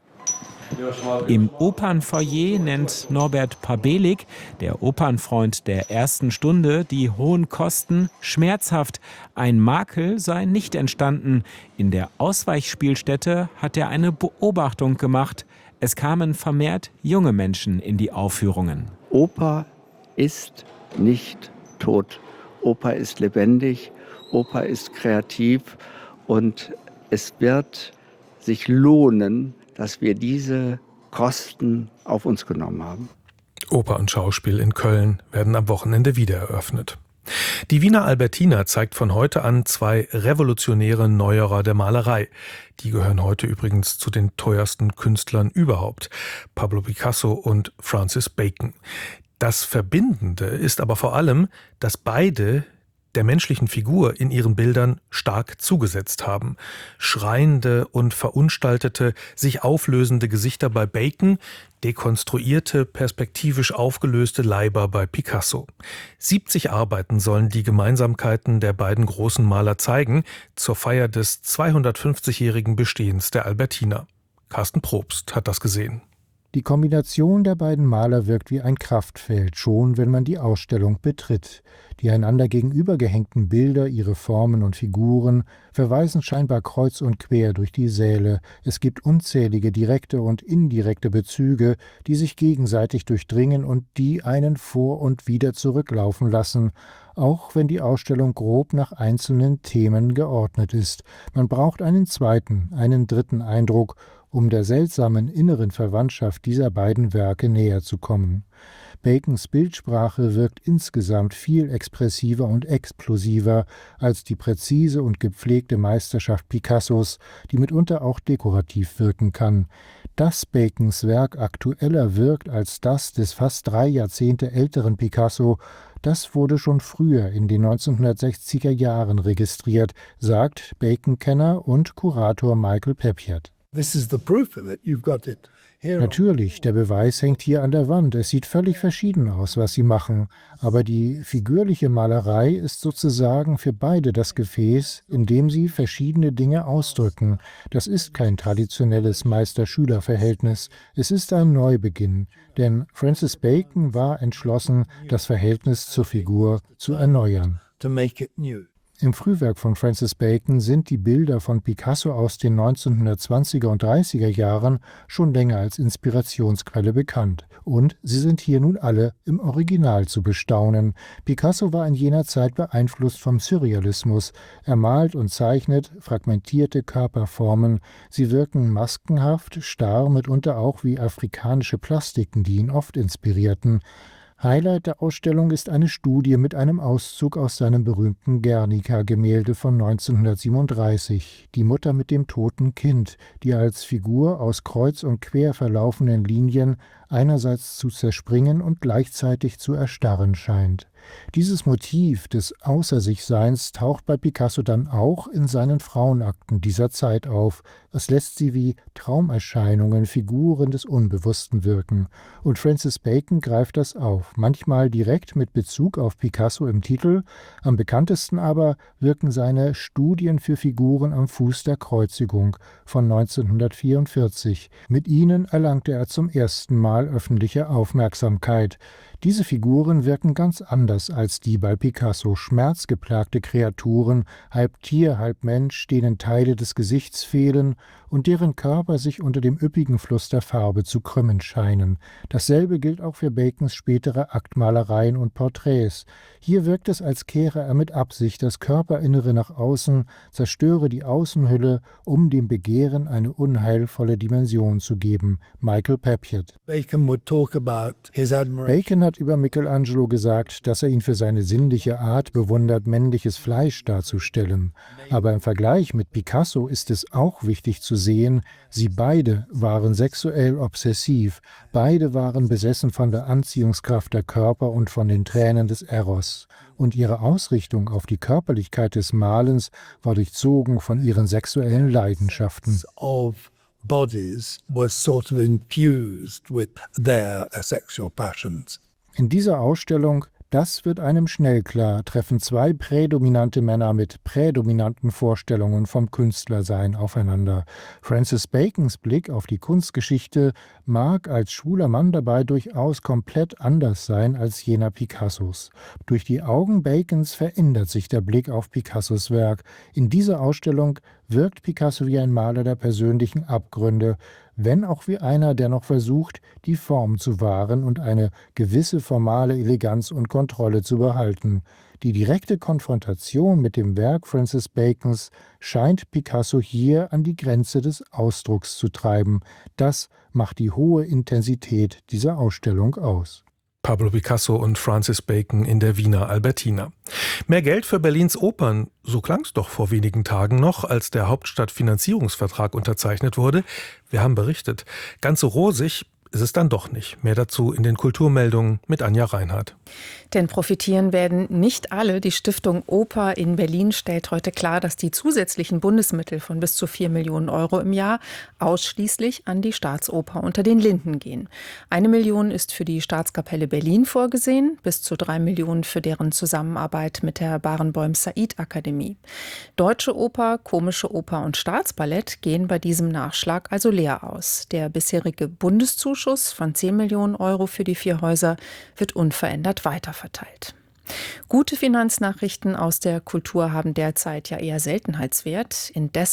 Im Opernfoyer nennt Norbert Pabelig, der Opernfreund der ersten Stunde, die hohen Kosten schmerzhaft. Ein Makel sei nicht entstanden. In der Ausweichspielstätte hat er eine Beobachtung gemacht. Es kamen vermehrt junge Menschen in die Aufführungen. Oper ist nicht tot. Oper ist lebendig, Oper ist kreativ und es wird sich lohnen, dass wir diese Kosten auf uns genommen haben. Oper und Schauspiel in Köln werden am Wochenende wieder eröffnet. Die Wiener Albertina zeigt von heute an zwei revolutionäre Neuerer der Malerei. Die gehören heute übrigens zu den teuersten Künstlern überhaupt. Pablo Picasso und Francis Bacon. Das Verbindende ist aber vor allem, dass beide der menschlichen Figur in ihren Bildern stark zugesetzt haben. Schreiende und verunstaltete, sich auflösende Gesichter bei Bacon, dekonstruierte, perspektivisch aufgelöste Leiber bei Picasso. siebzig Arbeiten sollen die Gemeinsamkeiten der beiden großen Maler zeigen, zur Feier des zweihundertfünfzigjährigen Bestehens der Albertina. Carsten Probst hat das gesehen. Die Kombination der beiden Maler wirkt wie ein Kraftfeld, schon wenn man die Ausstellung betritt. Die einander gegenübergehängten Bilder, ihre Formen und Figuren verweisen scheinbar kreuz und quer durch die Säle. Es gibt unzählige direkte und indirekte Bezüge, die sich gegenseitig durchdringen und die einen vor und wieder zurücklaufen lassen, auch wenn die Ausstellung grob nach einzelnen Themen geordnet ist. Man braucht einen zweiten, einen dritten Eindruck, um der seltsamen inneren Verwandtschaft dieser beiden Werke näher zu kommen. Bacons Bildsprache wirkt insgesamt viel expressiver und explosiver als die präzise und gepflegte Meisterschaft Picassos, die mitunter auch dekorativ wirken kann. Dass Bacons Werk aktueller wirkt als das des fast drei Jahrzehnte älteren Picasso, das wurde schon früher in den neunzehnhundertsechziger Jahren registriert, sagt Bacon-Kenner und Kurator Michael Pepiot. This is the proof of it. You've got it here. Natürlich, der Beweis hängt hier an der Wand. Es sieht völlig verschieden aus, was sie machen. Aber die figürliche Malerei ist sozusagen für beide das Gefäß, in dem sie verschiedene Dinge ausdrücken. Das ist kein traditionelles Meister-Schüler-Verhältnis. Es ist ein Neubeginn. Denn Francis Bacon war entschlossen, das Verhältnis zur Figur zu erneuern. To make it new. Im Frühwerk von Francis Bacon sind die Bilder von Picasso aus den neunzehnhundertzwanziger und dreißiger Jahren schon länger als Inspirationsquelle bekannt. Und sie sind hier nun alle im Original zu bestaunen. Picasso war in jener Zeit beeinflusst vom Surrealismus. Er malt und zeichnet fragmentierte Körperformen. Sie wirken maskenhaft, starr, mitunter auch wie afrikanische Plastiken, die ihn oft inspirierten. Highlight der Ausstellung ist eine Studie mit einem Auszug aus seinem berühmten Guernica-Gemälde von neunzehnhundertsiebenunddreißig, die Mutter mit dem toten Kind, die als Figur aus kreuz und quer verlaufenden Linien einerseits zu zerspringen und gleichzeitig zu erstarren scheint. Dieses Motiv des Außer-sich-Seins taucht bei Picasso dann auch in seinen Frauenakten dieser Zeit auf. Es lässt sie wie Traumerscheinungen, Figuren des Unbewussten wirken. Und Francis Bacon greift das auf, manchmal direkt mit Bezug auf Picasso im Titel, am bekanntesten aber wirken seine Studien für Figuren am Fuß der Kreuzigung von neunzehnhundertvierundvierzig. Mit ihnen erlangte er zum ersten Mal öffentliche Aufmerksamkeit. Diese Figuren wirken ganz anders als die bei Picasso. Schmerzgeplagte Kreaturen, halb Tier, halb Mensch, denen Teile des Gesichts fehlen und deren Körper sich unter dem üppigen Fluss der Farbe zu krümmen scheinen. Dasselbe gilt auch für Bacons spätere Aktmalereien und Porträts. Hier wirkt es, als kehre er mit Absicht das Körperinnere nach außen, zerstöre die Außenhülle, um dem Begehren eine unheilvolle Dimension zu geben. Michael Pepiot. Bacon would talk about his admiration. Bacon hat über Michelangelo gesagt, dass er ihn für seine sinnliche Art bewundert, männliches Fleisch darzustellen. Aber im Vergleich mit Picasso ist es auch wichtig zu sehen, sie beide waren sexuell obsessiv, beide waren besessen von der Anziehungskraft der Körper und von den Tränen des Eros. Und ihre Ausrichtung auf die Körperlichkeit des Malens war durchzogen von ihren sexuellen Leidenschaften. Of bodies were sort of infused with their uh, sexual passions. In dieser Ausstellung, das wird einem schnell klar, treffen zwei prädominante Männer mit prädominanten Vorstellungen vom Künstlersein aufeinander. Francis Bacons Blick auf die Kunstgeschichte mag als schwuler Mann dabei durchaus komplett anders sein als jener Picassos. Durch die Augen Bacons verändert sich der Blick auf Picassos Werk. In dieser Ausstellung wirkt Picasso wie ein Maler der persönlichen Abgründe, wenn auch wie einer, der noch versucht, die Form zu wahren und eine gewisse formale Eleganz und Kontrolle zu behalten. Die direkte Konfrontation mit dem Werk Francis Bacons scheint Picasso hier an die Grenze des Ausdrucks zu treiben. Das macht die hohe Intensität dieser Ausstellung aus. Pablo Picasso und Francis Bacon in der Wiener Albertina. Mehr Geld für Berlins Opern, so klang es doch vor wenigen Tagen noch, als der Hauptstadtfinanzierungsvertrag unterzeichnet wurde. Wir haben berichtet, ganz so rosig ist es dann doch nicht. Mehr dazu in den Kulturmeldungen mit Anja Reinhardt. Denn profitieren werden nicht alle. Die Stiftung Oper in Berlin stellt heute klar, dass die zusätzlichen Bundesmittel von bis zu vier Millionen Euro im Jahr ausschließlich an die Staatsoper unter den Linden gehen. Eine Million ist für die Staatskapelle Berlin vorgesehen, bis zu drei Millionen für deren Zusammenarbeit mit der Barenboim-Said-Akademie. Deutsche Oper, Komische Oper und Staatsballett gehen bei diesem Nachschlag also leer aus. Der bisherige Bundeszuschuss von zehn Millionen Euro für die vier Häuser wird unverändert weiterverteilt. Gute Finanznachrichten aus der Kultur haben derzeit ja eher Seltenheitswert. Indes